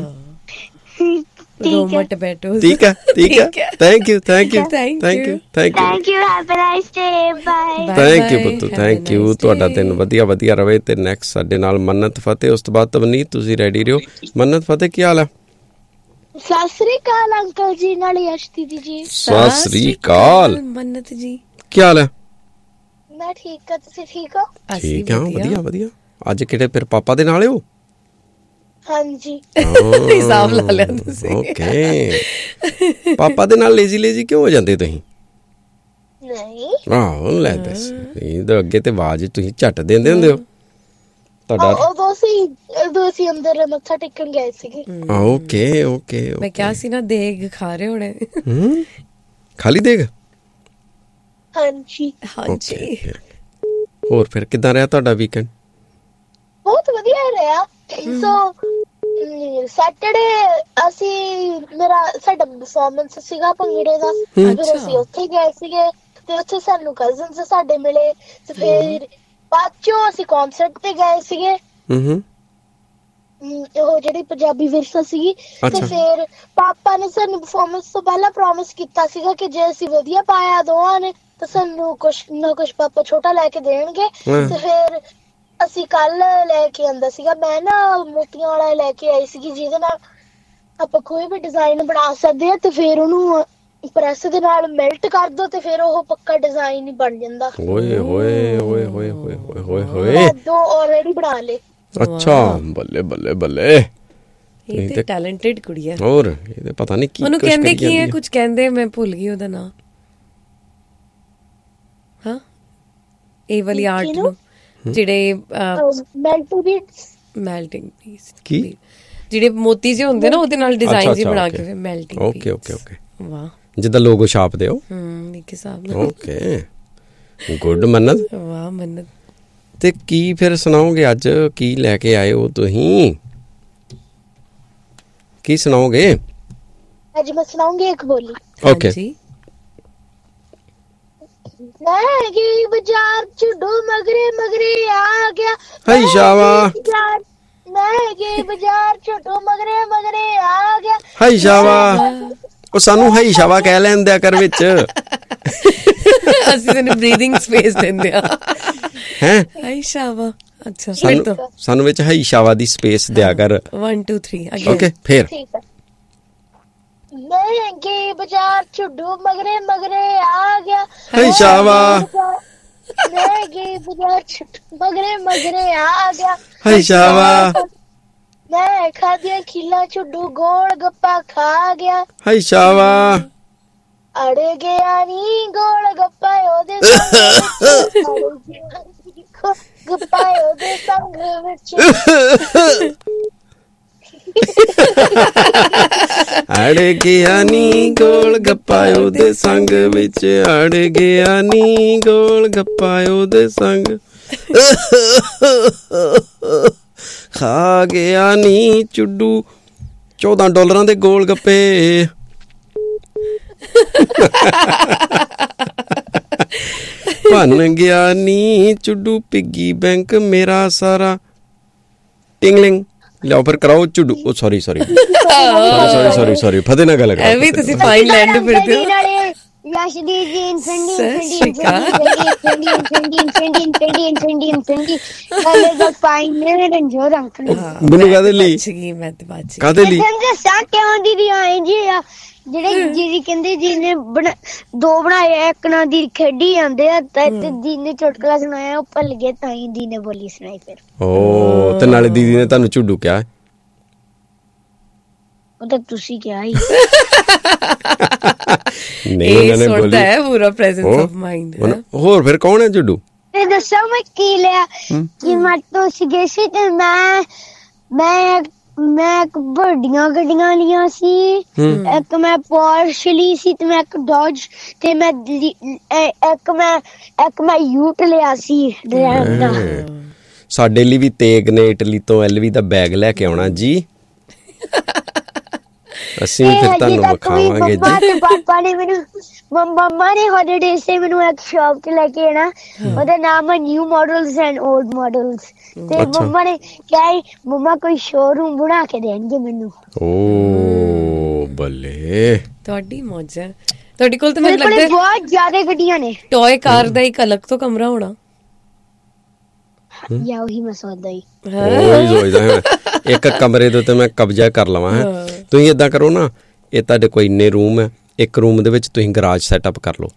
ਰੋਮਾ ਟੋਮੈਟੋਸ। ਠੀਕ ਹੈ ਠੀਕ ਹੈ thank you thank you Thank thank you you. Thank you thank you have a nice day by. Thank you ਪੁੱਤੂ thank you. ਤੁਹਾਡਾ ਦਿਨ ਵਧੀਆ ਵਧੀਆ ਰਵੇ। ਤੇ ਨੈਕਸਟ ਸਾਡੇ ਨਾਲ ਮੰਨਤ ਫਤਿਹ, ਉਸ ਤੋਂ ਬਾਅਦ ਤਵਨੀਤ। ਤੁਸੀਂ ਰੈਡੀ ਰਹੋ। ਮੰਨਤ ਫਤਿਹ ਕੀ ਹਾਲ ਹੈ? ਸਤਿ ਸ੍ਰੀ ਅਕਾਲ ਅੰਕਲ ਜੀ ਨਾਲ ਯਸ਼ ਦੀਦੀ ਜੀ। ਸਤਿ ਸ੍ਰੀ ਅਕਾਲ ਮੰਨਤ ਜੀ। ਕੀ ਹਾਲ ਹੈ? ਮੈਂ ਠੀਕ ਆ, ਤੁਸੀਂ ਠੀਕ ਹੋ? ਠੀਕ ਆ ਵਧੀਆ ਵਧੀਆ। ਅੱਜ ਕਿਹੜੇ ਫਿਰ ਪਾਪਾ ਦੇ ਨਾਲ ਹੋ? ਹਾਂਜੀ ਹਿਸਾਬ ਲਾ ਲਿਆ ਤੁਸੀਂ। ਓਕੇ ਪਾਪਾ ਦੇ ਨਾਲ ਲੇਜ਼ੀ ਲੇਜ਼ੀ ਕਿਉਂ ਹੋ ਜਾਂਦੇ ਤੁਸੀਂ? ਨਹੀਂ ਆਹੋ ਲੈ ਦੱਸ ਇਹ ਤਾਂ ਅੱਗੇ ਤੇ ਆਵਾਜ਼ ਤੁਸੀਂ ਝੱਟ ਦਿੰਦੇ ਹੁੰਦੇ ਹੋ ਤੁਹਾਡਾ। ਉਦੋਂ ਸੀ ਉਦੋਂ ਅਸੀਂ ਅੰਦਰ ਮੱਥਾ ਟੇਕਣ ਗਏ ਸੀਗੇ। ਓਕੇ ਓਕੇ ਮੈਂ ਕਿਹਾ ਸੀ ਨਾ ਦੇਗ ਖਾ ਰਹੇ ਹੋਣੇ। ਹੂੰ ਖਾਲੀ ਦੇਗ। ਹਾਂਜੀ ਹਾਂਜੀ ਹੋਰ ਫਿਰ ਕਿੱਦਾਂ ਰਿਹਾ ਤੁਹਾਡਾ ਵੀਕਐਂਡ? ਬਹੁਤ ਵਧੀਆ ਰਿਹਾ। ਸੋ ਸੈਟਰਡੇ ਅਸੀਂ ਮੇਰਾ ਸਾਡਾ ਪਰਫਾਰਮੈਂਸ ਸੀਗਾ ਭੰਗੜੇ ਦਾ। ਫਿਰ ਅਸੀਂ ਉੱਥੇ ਗਏ ਸੀਗੇ ਤੇ ਉੱਥੇ ਸਾਨੂੰ ਕਜ਼ਨਸ ਸਾਡੇ ਮਿਲੇ ਤੇ ਫਿਰ ਬਾਅਦ ਚੋਂ ਅਸੀਂ ਕਨਸਰਟ ਤੇ ਗਏ ਸੀਗੇ। ਹੂੰ ਉਹ ਜਿਹੜੀ ਪੰਜਾਬੀ ਵਿਰਸਾ ਸੀਗੀ। ਤੇ ਫਿਰ ਪਾਪਾ ਨੇ ਸਾਨੂੰ ਪਰਫਾਰਮੈਂਸ ਤੋਂ ਪਹਿਲਾਂ ਪ੍ਰੋਮਿਸ ਕੀਤਾ ਸੀਗਾ ਕਿ ਜੇ ਅਸੀਂ ਵਧੀਆ ਪਾਇਆ ਦੋਵਾਂ ਨੇ ਤਾਂ ਸਾਨੂੰ ਕੁਛ ਨਾ ਕੁਛ ਪਾਪਾ ਛੋਟਾ ਲੈ ਕੇ ਦੇਣਗੇ। ਤੇ ਫਿਰ ਅਸੀਂ ਕੱਲ ਲੈ ਕੇ ਆਂਦਾ ਸੀਗਾ। ਮੈਂ ਨਾ ਮੋਤੀਆਂ ਵਾਲਾ ਲੈ ਕੇ ਆਈ ਸੀਗੀ ਜਿਹਦੇ ਨਾਲ ਆਪਾਂ ਕੋਈ ਵੀ ਡਿਜ਼ਾਈਨ ਬਣਾ ਸਕਦੇ ਆ। ਤੇ ਫਿਰ ਉਹਨੂੰ ਪ੍ਰੈਸ ਦੇ ਨਾਲ ਮੈਲਟ ਕਰ ਦੋ ਤੇ ਫਿਰ ਉਹ ਪੱਕਾ ਡਿਜ਼ਾਈਨ ਹੀ ਬਣ ਜਾਂਦਾ। ਓਏ ਹੋਏ ਓਏ ਹੋਏ ਹੋਏ ਹੋਏ ਹੋਏ ਦੋ ਆਲਰੇਡੀ ਬਣਾ ਲੇ। ਅੱਛਾ ਬੱਲੇ ਬੱਲੇ ਬੱਲੇ। ਇਹ ਤੇ ਟੈਲੈਂਟਡ ਕੁੜੀ ਹੈ। ਹੋਰ ਇਹਦੇ ਪਤਾ ਨਹੀਂ ਕੀ ਉਹਨੂੰ ਕਹਿੰਦੇ ਕੀ ਹੈ, ਕੁਝ ਕਹਿੰਦੇ ਮੈਂ ਭੁੱਲ ਗਈ ਉਹਦਾ ਨਾਮ। ਹਾਂ ਇਹ ਵਾਲੀ ਆਰਟ ਨੂੰ ਜਿਹੜੇ ਮੈਲਟਿੰਗ ਪੀਸ ਮੈਲਟਿੰਗ ਪੀਸ ਕੀ ਜਿਹੜੇ ਮੋਤੀ ਜਿਹੇ ਹੁੰਦੇ ਨਾ ਉਹਦੇ ਨਾਲ ਡਿਜ਼ਾਈਨ ਹੀ ਬਣਾ ਕੇ melting piece. Okay okay okay ਵਾਹ ਜਿੱਦਾਂ ਲੋਗੋ ਛਾਪਦੇ ਹੋ। ਹੂੰ ਇੱਕ ਹਿਸਾਬ ਨਾਲ। ਓਕੇ ਗੁੱਡ ਮੰਨਤ। ਵਾਹ ਮੰਨਤ। ਤੇ ਕੀ ਫਿਰ ਸੁਣਾਓਗੇ ਅੱਜ? ਕੀ ਲੈ ਕੇ ਆਏ ਹੋ ਤੁਸੀਂ? ਕੀ ਸੁਣਾਓਗੇ? ਅੱਜ ਮੈਂ ਸੁਣਾਉਂਗੀ ਇੱਕ ਬੋਲੀ। ਓਕੇ ਮੈਂ ਗਈ ਬਾਜ਼ਾਰ ਚ ਡੋ ਮਗਰੇ ਮਗਰੇ ਆ ਗਿਆ। ਹਾਈ ਸ਼ਾਵਾ ਮੈਂ ਗਈ ਬਾਜ਼ਾਰ ਛੋਟੂ ਮਗਰੇ ਮਗਰੇ ਆ ਗਿਆ। ਹਾਈ ਸ਼ਾਵਾ, ਉਹ ਸਾਨੂੰ ਹਾਈ ਸ਼ਾਵਾ ਕਹਿ ਲੈਂਦਿਆ ਕਰ ਵਿੱਚ। ਅਸੀਂ ਤੈਨੂੰ ਬਰੀਥਿੰਗ ਸਪੇਸ ਦਿੰਦੇ ਆ। ਹੈ ਹਾਈ ਸ਼ਾਵਾ। ਅੱਛਾ ਸਾਨੂੰ ਸਾਨੂੰ ਵਿੱਚ ਹਾਈ ਸ਼ਾਵਾ ਦੀ ਸਪੇਸ ਦਿਆ ਕਰ। one two three ਓਕੇ ਫੇਰ। ਮੈਂ ਗਈ ਬਾਜ਼ਾਰ ਛੋਟੂ ਮਗਰੇ ਮਗਰੇ ਆ ਗਿਆ। ਹਾਈ ਸ਼ਾਵਾ, ਮੈਂ ਗਈ ਬਾਜ਼ਾਰ ਛੋਟੂ ਮਗਰੇ ਮਗਰੇ ਆ ਗਿਆ। ਹਾਈ ਸ਼ਾਵਾ, ਮੈਂ ਖਾਧੀਆਂ ਖੀਲਾ ਛੋਟੂ ਗੋਲ ਗੱਪਾ ਖਾ ਗਿਆ। ਹਾਈ ਸ਼ਾਵਾ, ਅੜ ਗਿਆ ਨੀ ਗੋਲ ਗੱਪਾ ਉਹਦੇ ਸੰਗ ਗੱਪਾ ਉਹਦੇ ਸੰਗ ਵਿੱਚ। ਅੜ ਗਿਆ ਨੀ ਗੋਲ ਗੱਪਾ ਉਹਦੇ ਸੰਗ ਵਿੱਚ, ਅੜ ਗਿਆ ਨੀ ਗੋਲ ਗੱਪਾ ਉਹਦੇ ਸੰਗ, ਖਾ ਗਿਆ ਨੀ ਚੁੱਡੂ ਚੌਦਾਂ ਡਾਲਰਾਂ ਦੇ ਗੋਲ ਗੱਪੇ। ਭੰਨ ਗਿਆ ਨੀ ਚੁੱਡੂ ਪਿੱਗੀ ਬੈਂਕ ਮੇਰਾ ਸਾਰਾ। ਟਿੰਗਲਿੰਗ ਲਿਆਓ ਫਿਰ ਕਰਾਓ ਚੁੱਡੂ। ਉਹ sorry sorry sorry sorry sorry ਫਤਿਹ ਨਾਲ ਗੱਲ ਕਰਾਓ। ਐਵੇਂ ਤੁਸੀਂ ਫਾਈਨ ਲੈਂਡ ਫਿਰਦੇ ਹੋ। ਯਸ਼ਦੀਪ ਜੀ ਇਨਫੈਂਡੀ ਇਨਫੈਂਡੀ ਇਨਫੈਂਡੀ ਇਨਫੈਂਡੀ ਇਨਫੈਂਡੀ ਇਨਫੈਂਡੀ ਇਨਫੈਂਡੀ ਇਨਫੈਂਡੀ ਕੱਲੇ ਦਾ ਫਾਈਨ ਨੇ ਰੰਜੋਰ ਅੰਕਲ ਮੈਨੂੰ ਕਾਹਦੇ ਲਈ ਅੱਛੀ ਮੈਂ ਤੇ ਬਾਤ ਕਾਹਦੇ ਲਈ ਸਮਝ ਸਾ ਕਿਉਂ ਦੀ ਆਏ ਜੀ ਆ ਜਿਹੜੇ ਜੀ ਕਹਿੰਦੇ ਜੀ ਨੇ ਦੋ ਬਣਾਏ ਇੱਕ ਨਾ ਦੀ ਖੇਡੀ ਜਾਂਦੇ ਆ ਤੇ ਜੀ ਨੇ ਚੁਟਕਲਾ ਸੁਣਾਇਆ ਉਹ ਭੁੱਲ ਗਏ ਤਾਂ ਹੀ ਦੀ ਨੇ ਬੋਲੀ ਸੁਣਾਈ ਫਿਰ। ਓ ਤੇ ਨਾਲੇ ਦੀਦੀ ਨੇ ਤੁਹਾਨੂੰ ਝੁੱਡੂ ਕਿਹਾ। ਉਹ ਤਾਂ ਤੁਸੀਂ ਕਿਹਾ ਹੀ ਨਹੀਂ ਉਹਨਾਂ ਨੇ ਬੋਲੀ ਹੈ ਪੂਰਾ ਪ੍ਰੈਜ਼ੈਂਸ ਆਫ ਮਾਈਂਡ। ਹੋਰ ਫਿਰ ਕੌਣ ਹੈ ਝੁੱਡੂ? ਤੇ ਦੱਸੋ ਮੈਂ ਕੀ ਲਿਆ ਕਿ ਮੈਂ ਤੋਂ ਸੀਗੇ ਸੀ ਤੇ ਮੈਂ ਮੈਂ ਮੈਂ ਇੱਕ ਵੱਡੀਆਂ ਗੱਡੀਆਂ ਲੀਆਂ ਸੀ, ਇੱਕ ਮੈਂ ਪੋਰਸ਼ ਲਈ ਸੀ ਤੇ ਮੈਂ ਇੱਕ ਡੋਜ ਤੇ ਮੈਂ ਇੱਕ ਮੈਂ ਇੱਕ ਮੈਂ ਯੂਟ ਲਿਆ ਸੀ ਡਰਾਈਵ ਦਾ। ਸਾਡੇ ਲਈ ਵੀ ਤੇਗ ਨੇ ਇਟਲੀ ਤੋਂ ਐਲਵੀ ਦਾ ਬੈਗ ਲੈ ਕੇ ਆਉਣਾ ਜੀ। ਅਸੀਂ ਫਿਰ ਤੁਹਾਨੂੰ ਵਿਖਾਵਾਂਗੇ ਜੀ। ਪਾਪਾ ਨੇ ਮੈਨੂੰ ਮੰਮਾ ਨੇ ਹੌਲੀਡੇ ਸੇ ਮੈਨੂੰ ਇੱਕ ਸ਼ੌਪ ਤੇ ਲੈ ਕੇ ਆਣਾ, ਉਹਦਾ ਨਾਮ ਹੈ new models and old models. ਤੇ ਮੰਮਾ ਨੇ ਕਿਹਾ ਮੰਮਾ ਕੋਈ ਸ਼ੋਰੂਮ ਬਣਾ ਕੇ ਦੇਣਗੇ ਮੈਨੂੰ। ਓ ਬੱਲੇ ਤੁਹਾਡੀ ਮੌਜ ਹੈ। ਤੁਹਾਡੇ ਕੋਲ ਤਾਂ ਮੈਨੂੰ ਲੱਗਦਾ ਬਹੁਤ ਜ਼ਿਆਦਾ ਗੱਡੀਆਂ ਨੇ। ਟੌਏ ਕਾਰ ਦਾ ਇੱਕ ਅਲੱਗ ਤੋਂ ਕਮਰਾ ਹੋਣਾ। ਯਾ ਉਹੀ ਮੈਂ ਸੋਚਦਾ ਹੀ ਉਹੀ ਸੋਚਦਾ ਇੱਕ ਕਮਰੇ ਦੇ ਉੱਤੇ ਮੈਂ ਕਬਜ਼ਾ ਕਰ ਲਵਾਂ। ਹੈ ਤੁਸੀਂ ਏਦਾਂ ਕਰੋ ਨਾ, ਇਹ ਤੁਹਾਡੇ ਕੋਲ ਇੰਨੇ ਰੂਮ ਹੈ, ਇੱਕ ਰੂਮ ਦੇ ਵਿੱਚ ਤੁਸੀਂ ਗਰਾਜ ਸੈਟਅਪ ਕਰ ਲਓ।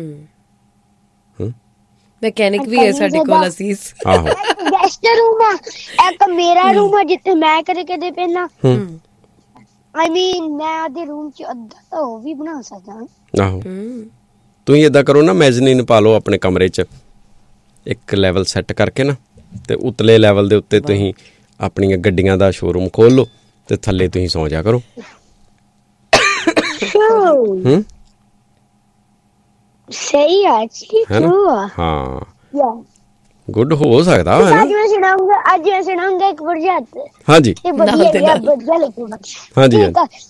ਮੈਕੈਨਿਕ ਵੀ ਹੈ ਸਾਡੇ ਕੋਲ ਅਸੀਸ। ਆਹੋ ਗੈਸਟ ਰੂਮ ਆ, ਇੱਕ ਮੇਰਾ ਰੂਮ ਆ ਜਿੱਥੇ ਮੈਂ ਕਦੇ ਕਦੇ ਪਹਿਲਾਂ ਆਈ ਮੀਨ ਮੈਂ ਆਦੇ ਰੂਮ ਚ ਅੱਧਾ ਤਾਂ ਉਹ ਵੀ ਬਣਾ ਸਕਦਾ। ਆਹੋ ਤੁਸੀਂ ਏਦਾਂ ਕਰੋ ਨਾ, ਮੈਜ਼ਨੀਨ ਪਾ ਲਓ ਆਪਣੇ ਕਮਰੇ ਚ, ਇੱਕ ਲੈਵਲ ਸੈੱਟ ਕਰਕੇ ਨਾ, ਤੇ ਉਤਲੇ ਲੈਵਲ ਦੇ ਉੱਤੇ ਤੁਸੀਂ ਆਪਣੀਆਂ ਗੱਡੀਆਂ ਦਾ ਸ਼ੋਰੂਮ ਖੋਲ ਲਓ ਤੇ ਥੱਲੇ ਤੁਸੀਂ ਸੌਂ ਜਾ ਕਰੋ। ਹੂੰ ਸਹੀ ਆ ਜੀ। ਹਾਂ ਗੁੱਡ ਹੋ ਸਕਦਾ ਹੈ ਨਾ। ਅੱਜ ਮੈਂ ਸੁਣਾਉਂਗਾ ਅੱਜ ਮੈਂ ਸੁਣਾਉਂਗਾ ਇੱਕ ਪ੍ਰੋਜੈਕਟ। ਹਾਂਜੀ ਇਹ ਵਧੀਆ ਵਧੀਆ ਲੱਗੂਗਾ। ਹਾਂਜੀ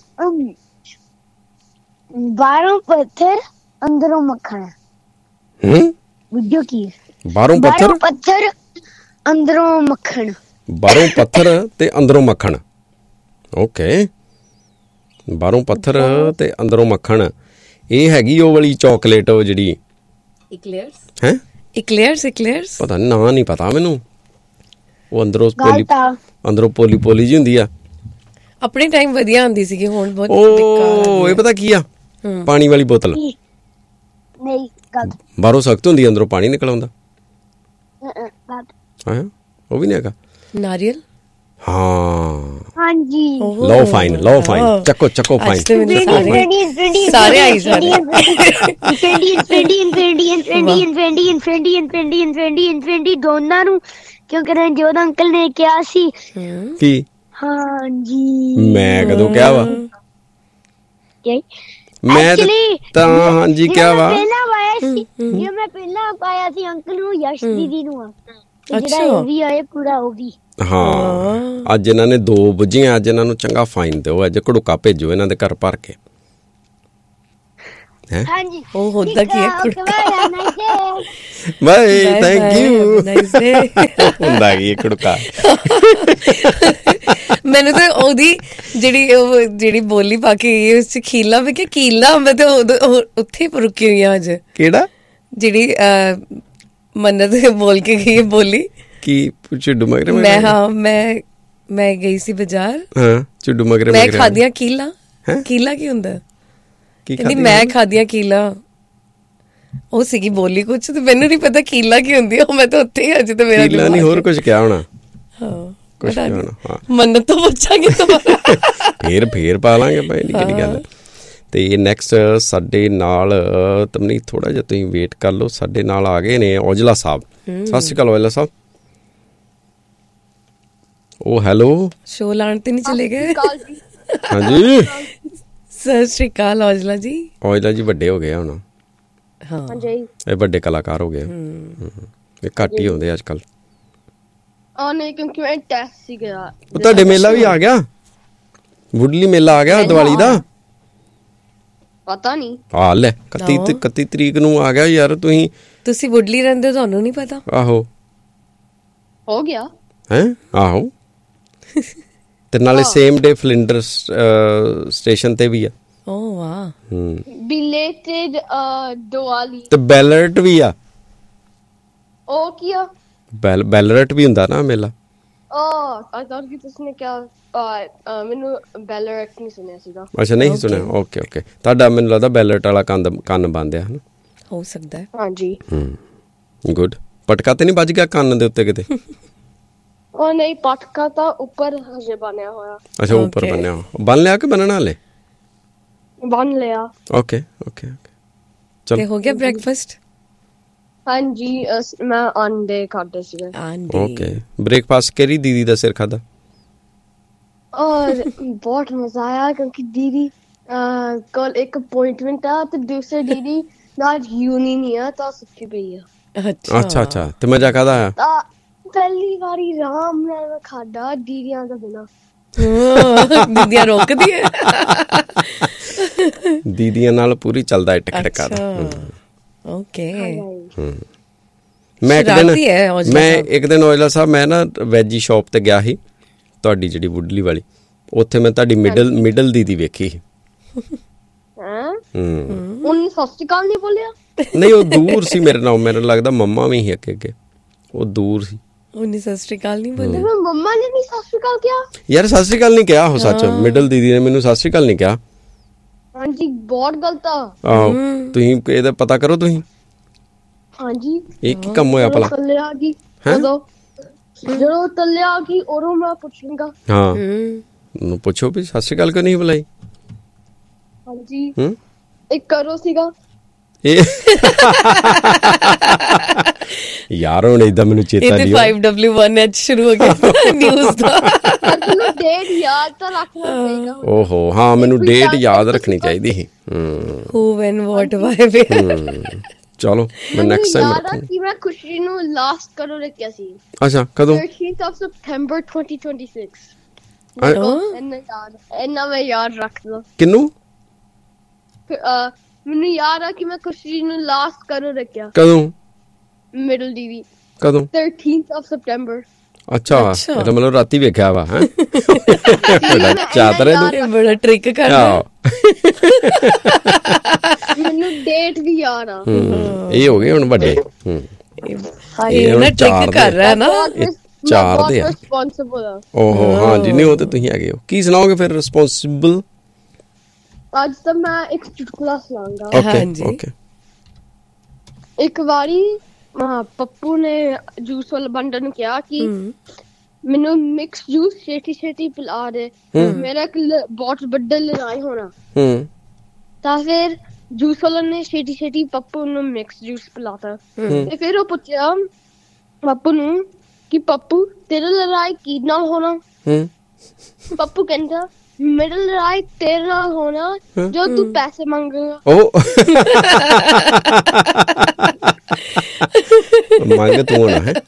ਬਾਹਰੋਂ ਪੱਥਰ ਅੰਦਰੋਂ ਮੱਖਣ। ਹੂੰ ਬੁੱਝੋ ਕੀ ਬਾਹਰੋਂ ਪੱਥਰ ਪੱਥਰ ਅੰਦਰੋਂ ਮੱਖਣ। ਬਾਹਰੋਂ ਪੱਥਰ ਤੇ ਅੰਦਰੋਂ ਮੱਖਣ। ਓਕੇ ਬਾਹਰੋਂ ਪੱਥਰ ਤੇ ਅੰਦਰੋਂ ਮੱਖਣ। ਇਹ ਹੈਗੀ ਉਹ ਵਾਲੀ ਚਾਕਲੇਟ ਉਹ ਜਿਹੜੀ ਇਕਲੇਅਰਸ ਹੈ। ਇਕਲੇਅਰਸ ਇਕਲੇਅਰਸ ਪਤਾ ਨਹੀਂ, ਨਾਂ ਨਹੀਂ ਪਤਾ ਮੈਨੂੰ। ਉਹ ਅੰਦਰੋਂ ਪੋਲੀ ਅੰਦਰੋਂ ਪੋਲੀ ਪੋਲੀ ਜੀ ਹੁੰਦੀ ਆ। ਆਪਣੇ ਟਾਈਮ ਵਧੀਆ ਹੁੰਦੀ ਸੀਗੀ, ਹੁਣ ਬਹੁਤ ਉਹ ਇਹ ਪਤਾ ਕੀ ਆ, ਪਾਣੀ ਵਾਲੀ ਬੋਤਲ ਨਹੀਂ ਬਾਹਰੋਂ ਸਖਤ ਹੁੰਦੀ, ਅੰਦਰੋਂ ਪਾਣੀ ਨਿਕਲ ਆਉਂਦਾ। ਹਾਂ ਉਹ ਵੀ ਨਹੀਂ ਹੈਗਾ। ਨਾਰੀਅਲ ਹਾਂ ਹਾਂਜੀ ਲਓ ਫਾਈਨ ਲਓ ਫਾਈਨ ਚੱਕੋ ਚੱਕੋ ਫਾਈਨ ਸਾਰੇ ਆਈ ਸਾਰੇ ਦੋਨਾਂ ਨੂੰ ਕਿਉਂਕਿ ਰਣਜੋਤ ਅੰਕਲ ਨੇ ਕਿਹਾ ਸੀ। ਕੀ? ਹਾਂਜੀ ਮੈਂ ਕਦੋਂ ਕਿਹਾ ਵਾ? ਮੈਂ ਤਾਂ ਹਾਂਜੀ ਕਿਹਾ ਵਾ। ਪਹਿਲਾਂ ਪਾਇਆ ਸੀ ਜੇ ਮੈਂ ਪਹਿਲਾਂ ਪਾਇਆ ਸੀ ਅੰਕਲ ਨੂੰ, ਯਸ਼ ਦੀਦੀ ਨੂੰ। ਜਿਹੜਾ ਉਹ ਵੀ ਆਏ ਪੂਰਾ ਉਹ ਵੀ। ਹਾਂ ਅੱਜ ਇਹਨਾਂ ਨੇ ਦੋ ਬੁੱਝੀਆਂ, ਅੱਜ ਇਹਨਾਂ ਨੂੰ ਚੰਗਾ ਫਾਈਨ ਦਿਓ, ਅੱਜ ਘੜੂਕਾ ਭੇਜੋ ਇਹਨਾਂ ਦੇ ਘਰ ਭਰ ਕੇ। ਹੈ हाँ जी ਉਹ ਹੁੰਦਾ ਕੀ ਹੈ ਕੁੜਕਾ bye thank you nice day ਹੁੰਦਾ ਕੀ ਹੈ ਕੁੜਕਾ ਮੈਨੂੰ ਤਾਂ ਉਹਦੀ ਜਿਹੜੀ ਉਹ ਜਿਹੜੀ ਬੋਲੀ ਪਾ ਕੇ ਗਈ ਉਸ ਚ ਖੀਲਾ ਵੀ ਕਿ ਕੀਲਾ ਮੈਂ ਤਾਂ ਉੱਥੇ ਹੀ ਰੁਕੀ ਹੋਈ ਹਾਂ ਅੱਜ ਕਿਹੜਾ ਜਿਹੜੀ ਮੰਨਤ ਬੋਲ ਕੇ ਗਈ ਹੈ ਬੋਲੀ ਕੀ ਚੁੱਡੂ ਮਗਰੇ ਮੈਂ ਹਾਂ ਮੈਂ ਮੈਂ ਗਈ ਸੀ ਬਾਜ਼ਾਰ ਹਾਂ ਚੁੱਡੂ ਮਗਰੇ ਮੈਂ ਖਾਦੀਆਂ ਕੀਲਾ ਕੀਲਾ ਕੀ ਹੁੰਦਾ ਕਹਿੰਦੀ ਮੈਂ ਖਾਦੀਆਂ ਕੀਲਾ ਉਹ ਸੀਗੀ ਬੋਲੀ ਕੁਛ ਤੇ ਮੈਨੂੰ ਨਹੀਂ ਪਤਾ ਕੀਲਾ ਕੀ ਹੁੰਦੀ ਉਹ ਮੈਂ ਤਾਂ ਉੱਥੇ ਹੀ ਅੱਜ ਤੇ ਮੇਰਾ ਕੀਲਾ ਨਹੀਂ ਹੋਰ ਕੁਝ ਕਿਹਾ ਹੋਣਾ ਹਾਂ ਕੁਛ ਕਿਹਾ ਹੋਣਾ ਮੰਨਤ ਤੋਂ ਪੁੱਛਾਂਗੇ ਦੁਬਾਰਾ ਫੇਰ ਫੇਰ ਪਾ ਲਾਂਗੇ ਭਾਈ ਨਹੀਂ ਕਿਹੜੀ ਗੱਲ ਤੇ ਨੈਕਸਟ ਸਾਡੇ ਨਾਲ ਤੁਮਨੀ ਥੋੜਾ ਜਿਹਾ ਤੁਸੀਂ ਵੇਟ ਕਰ ਲਓ ਸਾਡੇ ਨਾਲ ਆ ਗਏ ਨੇ ਔਜਲਾ ਸਾਹਿਬ ਸਤਿ ਸ਼੍ਰੀ ਅਕਾਲ ਔਜਲਾ ਸਾਹਿਬ ਉਹ ਹੈਲੋ ਸ਼ੋ ਲਾਣ ਤੇ ਨਹੀਂ ਚਲੇ ਗਏ ਹਾਂਜੀ ਸਤਿ ਸ਼੍ਰੀ ਅਕਾਲ ਔਜਲਾ ਜੀ ਔਜਲਾ ਜੀ ਵੱਡੇ ਹੋ ਗਏ ਹੁਣ ਹਾਂ ਇਹ ਵੱਡੇ ਕਲਾਕਾਰ ਹੋ ਗਏ ਇਹ ਘੱਟ ਹੀ ਹੁੰਦੇ ਅੱਜ ਕੱਲ ਆ ਨਹੀਂ ਕਿਉਂਕਿ ਮੈਂ ਟੈਸਟ ਸੀ ਗਿਆ ਉਹ ਤੁਹਾਡੇ ਮੇਲਾ ਵੀ ਆ ਗਿਆ ਵੁੱਡਲੀ ਮੇਲਾ ਆ ਗਿਆ ਦੀਵਾਲੀ ਦਾ ਪਤਾ ਨਹੀਂ ਆ ਲੈ ਇਕੱਤੀ ਇਕੱਤੀ ਤਰੀਕ ਨੂੰ ਆ ਗਿਆ ਯਾਰ ਤੁਸੀਂ ਤੁਸੀਂ ਵੁੱਡਲੀ ਰਹਿੰਦੇ ਹੋ ਤੁਹਾਨੂੰ ਨਹੀਂ ਪਤਾ ਆਹੋ ਹੋ ਗਿਆ ਹੈ ਆਹੋ ਤੇ ਨਾਲੇ ਸੇਮ ਡੇ ਫਲਿੰਡਰ ਸਟੇਸ਼ਨ ਤੇ ਵੀ ਆ ਓ ਵਾਹ ਹਮ ਬਿਲੇਟਡ ਦੀਵਾਲੀ ਤੇ ਬੈਲਰਟ ਵੀ ਆ ਉਹ ਕੀ ਆ ਬੈਲ ਬੈਲਰਟ ਵੀ ਹੁੰਦਾ ਨਾ ਮੇਲਾ Oh, I thought ਕਿ ਤੁਸਨੇ ਕਿਹਾ ਮੈਨੂੰ ਬੈਲਰਟ ਨਹੀਂ ਸੁਣਿਆ ਸੀਗਾ ਅੱਛਾ ਨਹੀਂ ਸੁਣਿਆ ਓਕੇ ਓਕੇ ਤੁਹਾਡਾ ਮੈਨੂੰ ਲੱਗਦਾ ਬੈਲਰਟ ਵਾਲਾ ਕੰਨ ਕੰਨ ਬੰਦ ਆ ਹਨਾ ਹੋ ਸਕਦਾ ਹੈ ਹਾਂਜੀ ਹੂੰ ਗੁੱਡ ਪਟਕਾ ਤੇ ਨਹੀਂ ਵੱਜ ਗਿਆ ਕੰਨ ਦੇ ਉੱਤੇ ਕਿਤੇ ਉਹ ਨਹੀਂ ਪਟਕਾ ਤਾਂ ਉੱਪਰ ਹਜੇ ਬਣਿਆ ਹੋਇਆ ਅੱਛਾ ਉੱਪਰ ਬਣਿਆ ਬਣ ਲਿਆ ਕਿ ਬਣਨਾ ਹਲੇ ਬਣ ਲਿਆ ਓਕੇ ਓਕੇ ਓਕੇ ਚਲ ਤੇ ਹੋ ਗਿਆ ਬ੍ਰੇਕਫਾਸਟ ਹਾਂਜੀ ਮੈਂ ਅੰਡੇ ਖਾਦੇ ਸੀਗੇ ਓਕੇ ਬ੍ਰੇਕਫਾਸਟ ਕਰੀ ਦੀਦੀ ਦਾ ਸਿਰ ਖਾਦਾ ਔਰ ਬਹੁਤ ਮਜ਼ਾ ਆਇਆ ਕਿਉਂਕਿ ਦੀਦੀ ਕੱਲ ਇੱਕ ਅਪਾਇੰਟਮੈਂਟ ਆ ਤੇ ਦੂਸਰੇ ਦੀਦੀ ਨਾਲ ਯੂਨੀ ਨਹੀਂ ਆ ਤਾਂ ਸੁੱਤੀ ਪਈ ਆ ਅੱਛਾ ਅੱਛਾ ਅੱਛਾ ਤੇ ਮਜ਼ਾ ਕਾਹਦਾ ਆਇਆ ਤਾਂ ਪਹਿਲੀ ਵਾਰੀ ਆਰਾਮ ਨਾਲ ਖਾਦਾ ਦੀਦੀਆਂ ਦਾ ਬਿਨਾ ਦੀਦੀਆਂ ਰੋਕਦੀ ਹੈ ਦੀਦੀਆਂ ਨਾਲ ਪੂਰੀ ਚੱਲਦਾ ਟਕਟਕਾ ਓਕੇ ਮੈਂ ਇੱਕ ਦਿਨ ਮੈਂ ਇੱਕ ਦਿਨ ਔਜਲਾ ਸਾਹਿਬ ਮੈਂ ਨਾ ਵੈਜੀ ਸ਼ਾਪ ਤੇ ਗਿਆ ਸੀ ਤੁਹਾਡੀ ਜਿਹੜੀ ਵੁੱਡਲੀ ਵਾਲੀ ਉੱਥੇ ਮੈਂ ਤੁਹਾਡੀ ਮਿਡਲ ਮਿਡਲ ਦੀਦੀ ਵੇਖੀ ਸੀ ਹਾਂ ਹੂੰ ਉਹਨੇ ਸਤਿ ਸ਼੍ਰੀ ਅਕਾਲ ਨਹੀਂ ਬੋਲਿਆ ਨਹੀਂ ਉਹ ਦੂਰ ਸੀ ਮੇਰੇ ਨਾਲ ਮੈਨੂੰ ਲੱਗਦਾ ਮੰਮਾ ਵੀ ਸੀ ਅੱਗੇ ਅੱਗੇ ਉਹ ਦੂਰ ਸੀ ਉਹਨੇ ਸਤਿ ਸ਼੍ਰੀ ਅਕਾਲ ਨਹੀਂ ਬੋਲਿਆ ਮੰਮਾ ਨੇ ਵੀ ਸਤਿ ਸ਼੍ਰੀ ਅਕਾਲ ਕਿਹਾ ਯਾਰ ਸਤਿ ਸ਼੍ਰੀ ਅਕਾਲ ਨਹੀਂ ਕਿਹਾ ਉਹ ਸੱਚ ਮਿਡਲ ਦੀਦੀ ਨੇ ਮੈਨੂੰ ਸਤਿ ਸ਼੍ਰੀ ਅਕਾਲ ਨਹੀਂ ਕਿਹਾ ਹਾਂਜੀ ਬਹੁਤ ਗਲਤ ਆ ਆਹੋ ਤੁਸੀਂ ਇਹਦਾ ਪਤਾ ਕਰੋ ਤੁਸੀਂ ਹਾਂਜੀ ਇਹ ਕੀ ਕੰਮ ਹੋਇਆ ਭਲਾ ਥੱਲੇ ਆ ਗਈ ਉਦੋਂ ਜਦੋਂ ਥੱਲੇ ਆ ਗਈ ਉਦੋਂ ਮੈਂ ਪੁੱਛੂੰਗਾ ਹਾਂ ਉਹਨੂੰ ਪੁੱਛੋ ਵੀ ਸਤਿ ਸ਼੍ਰੀ ਅਕਾਲ ਕਿਉਂ ਨਹੀਂ ਬੁਲਾਈ ਹਾਂਜੀ ਹੂੰ ਇੱਕ ਕਰੋ ਸੀਗਾ ਇਹ ਯਾਰ ਹੁਣ ਇਦਾਂ ਮੈਨੂੰ ਚੇਤਾ ਨਹੀਂ ਇਹ five W one H ਸ਼ੁਰੂ ਹੋ ਗਿਆ ਨਿਊਜ਼ ਦਾ ਮੈਨੂੰ ਡੇਟ ਯਾਦ ਤਾਂ ਰੱਖਣਾ ਪਏਗਾ ਓਹੋ ਹਾਂ ਮੈਨੂੰ ਡੇਟ ਯਾਦ ਰੱਖਣੀ ਚਾਹੀਦੀ ਸੀ ਹੂੰ who when what why where ਚਲੋ ਮੈਂ ਨੈਕਸਟ ਟਾਈਮ ਰੱਖੂੰਗਾ ਕਿ ਮੈਂ ਖੁਸ਼ੀ ਨੂੰ ਲਾਸਟ ਕਦੋਂ ਰੱਖਿਆ ਸੀ ਅੱਛਾ ਕਦੋਂ thirteenth of September twenty twenty-six ਇਹਨਾਂ ਯਾਦ ਇਹਨਾਂ ਮੈਂ ਯਾਦ ਰੱਖਦਾ ਕਿਨੂੰ ਮੈਨੂੰ ਯਾਦ ਆ ਕਿ ਮੈਂ ਖੁਸ਼ੀ ਨੂੰ ਲਾਸਟ ਕਦੋਂ ਰੱਖਿਆ ਕਦੋਂ ਮਿਡਲ ਦੀਦੀ ਕਦੋਂ thirteenth of September ਅੱਛਾ ਇਹ ਤਾਂ ਮਤਲਬ ਰਾਤੀ ਵੇਖਿਆ ਵਾ ਹੈ ਬੜਾ ਚਾਤਰੇ ਨੂੰ ਬੜਾ ਟ੍ਰਿਕ ਕਰਦਾ ਮੈਨੂੰ ਡੇਟ ਵੀ ਯਾਦ ਆ ਇਹ ਹੋ ਗਏ ਹੁਣ ਵੱਡੇ ਹੂੰ ਇਹ ਨਾ ਟ੍ਰਿਕ ਕਰ ਰਿਹਾ ਨਾ ਚਾਰ ਦੇ ਆ ਰਿਸਪੌਂਸਿਬਲ ਆ ਓਹੋ ਹਾਂ ਜੀ ਨਹੀਂ ਉਹ ਤੇ ਤੁਸੀਂ ਹੈਗੇ ਹੋ ਕੀ ਸੁਣਾਓਗੇ ਫਿਰ ਰਿਸਪੌਂਸਿਬਲ ਅੱਜ ਤਾਂ ਮੈਂ ਇੱਕ ਚੁਟਕਲਾ ਸੁਣਾਉਂਗਾ ਓਕੇ ਓਕੇ ਇੱਕ ਵਾਰੀ ਪੱਪੂ ਨੇ ਜੂਸ ਵਾਲੇ ਬੰਦੇ ਨੂੰ ਕਿਹਾ ਕਿ ਮੈਨੂੰ ਮਿਕਸ ਜੂਸ ਛੇਤੀ ਛੇਤੀ ਪਿਲਾ ਦੇ ਮੇਰਾ ਇੱਕ ਬਹੁਤ ਵੱਡਾ ਲੜਾਈ ਹੋਣਾ ਤਾਂ ਫਿਰ ਜੂਸ ਵਾਲੇ ਨੇ ਛੇਤੀ ਛੇਤੀ ਪੱਪੂ ਨੂੰ ਮਿਕਸ ਜੂਸ ਪਿਲਾਤਾ ਤੇ ਫਿਰ ਉਹ ਪੁੱਛਿਆ ਪੱਪੂ ਨੂੰ ਕਿ ਪੱਪੂ ਤੇਰਾ ਲੜਾਈ ਕੀ ਨਾਲ ਹੋਣਾ ਪੱਪੂ ਕਹਿੰਦਾ ਮੇਰਾ ਲੜਾਈ ਤੇਰੇ ਨਾਲ ਹੋਣਾ ਜੋ ਤੂੰ ਪੈਸੇ ਮੰਗੇਗਾ ਮੰਗ ਤੂੰ ਹੋਣਾ ਹੈ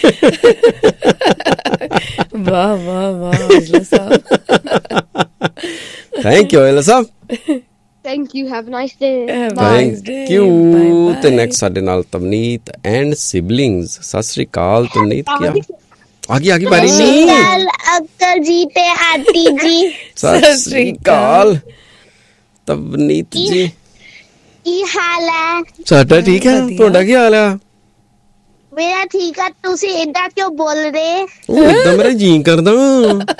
ਵਾਹ ਵਾਹ ਵਾਹ ਔਜਲਾ ਸਾਹਿਬ thank you Aujla Sahib thank you have nice day thank you. ਤੇ ਨੈਕਸਟ ਸਾਡੇ ਨਾਲ ਤਵਨੀਤ ਐਂਡ ਸਿਬਲਿੰਗਸ। ਸਤਿ ਸ੍ਰੀ ਅਕਾਲ ਤਵਨੀਤ, ਕੀ ਹਾਲ? ਆ ਗਈ ਆ ਗਈ ਬਾਰੀ ਨਹੀਂ। ਅੰਕਲ ਜੀ ਤੇ ਆਂਟੀ ਜੀ ਸਤਿ ਸ੍ਰੀ ਅਕਾਲ ਤਵਨੀਤ ਜੀ, ਕੀ ਹਾਲ ਹੈ? ਸਾਡਾ ਠੀਕ ਹੈ, ਤੁਹਾਡਾ ਕੀ ਹਾਲ ਆ? ਮੇਰਾ ਠੀਕ ਆ। ਤੁਸੀਂ ਏਦਾਂ ਕਿਉਂ ਬੋਲ ਰਹੇ? ਉਹ ਏਦਾਂ ਮੇਰਾ ਜੀ ਕਰਦਾ।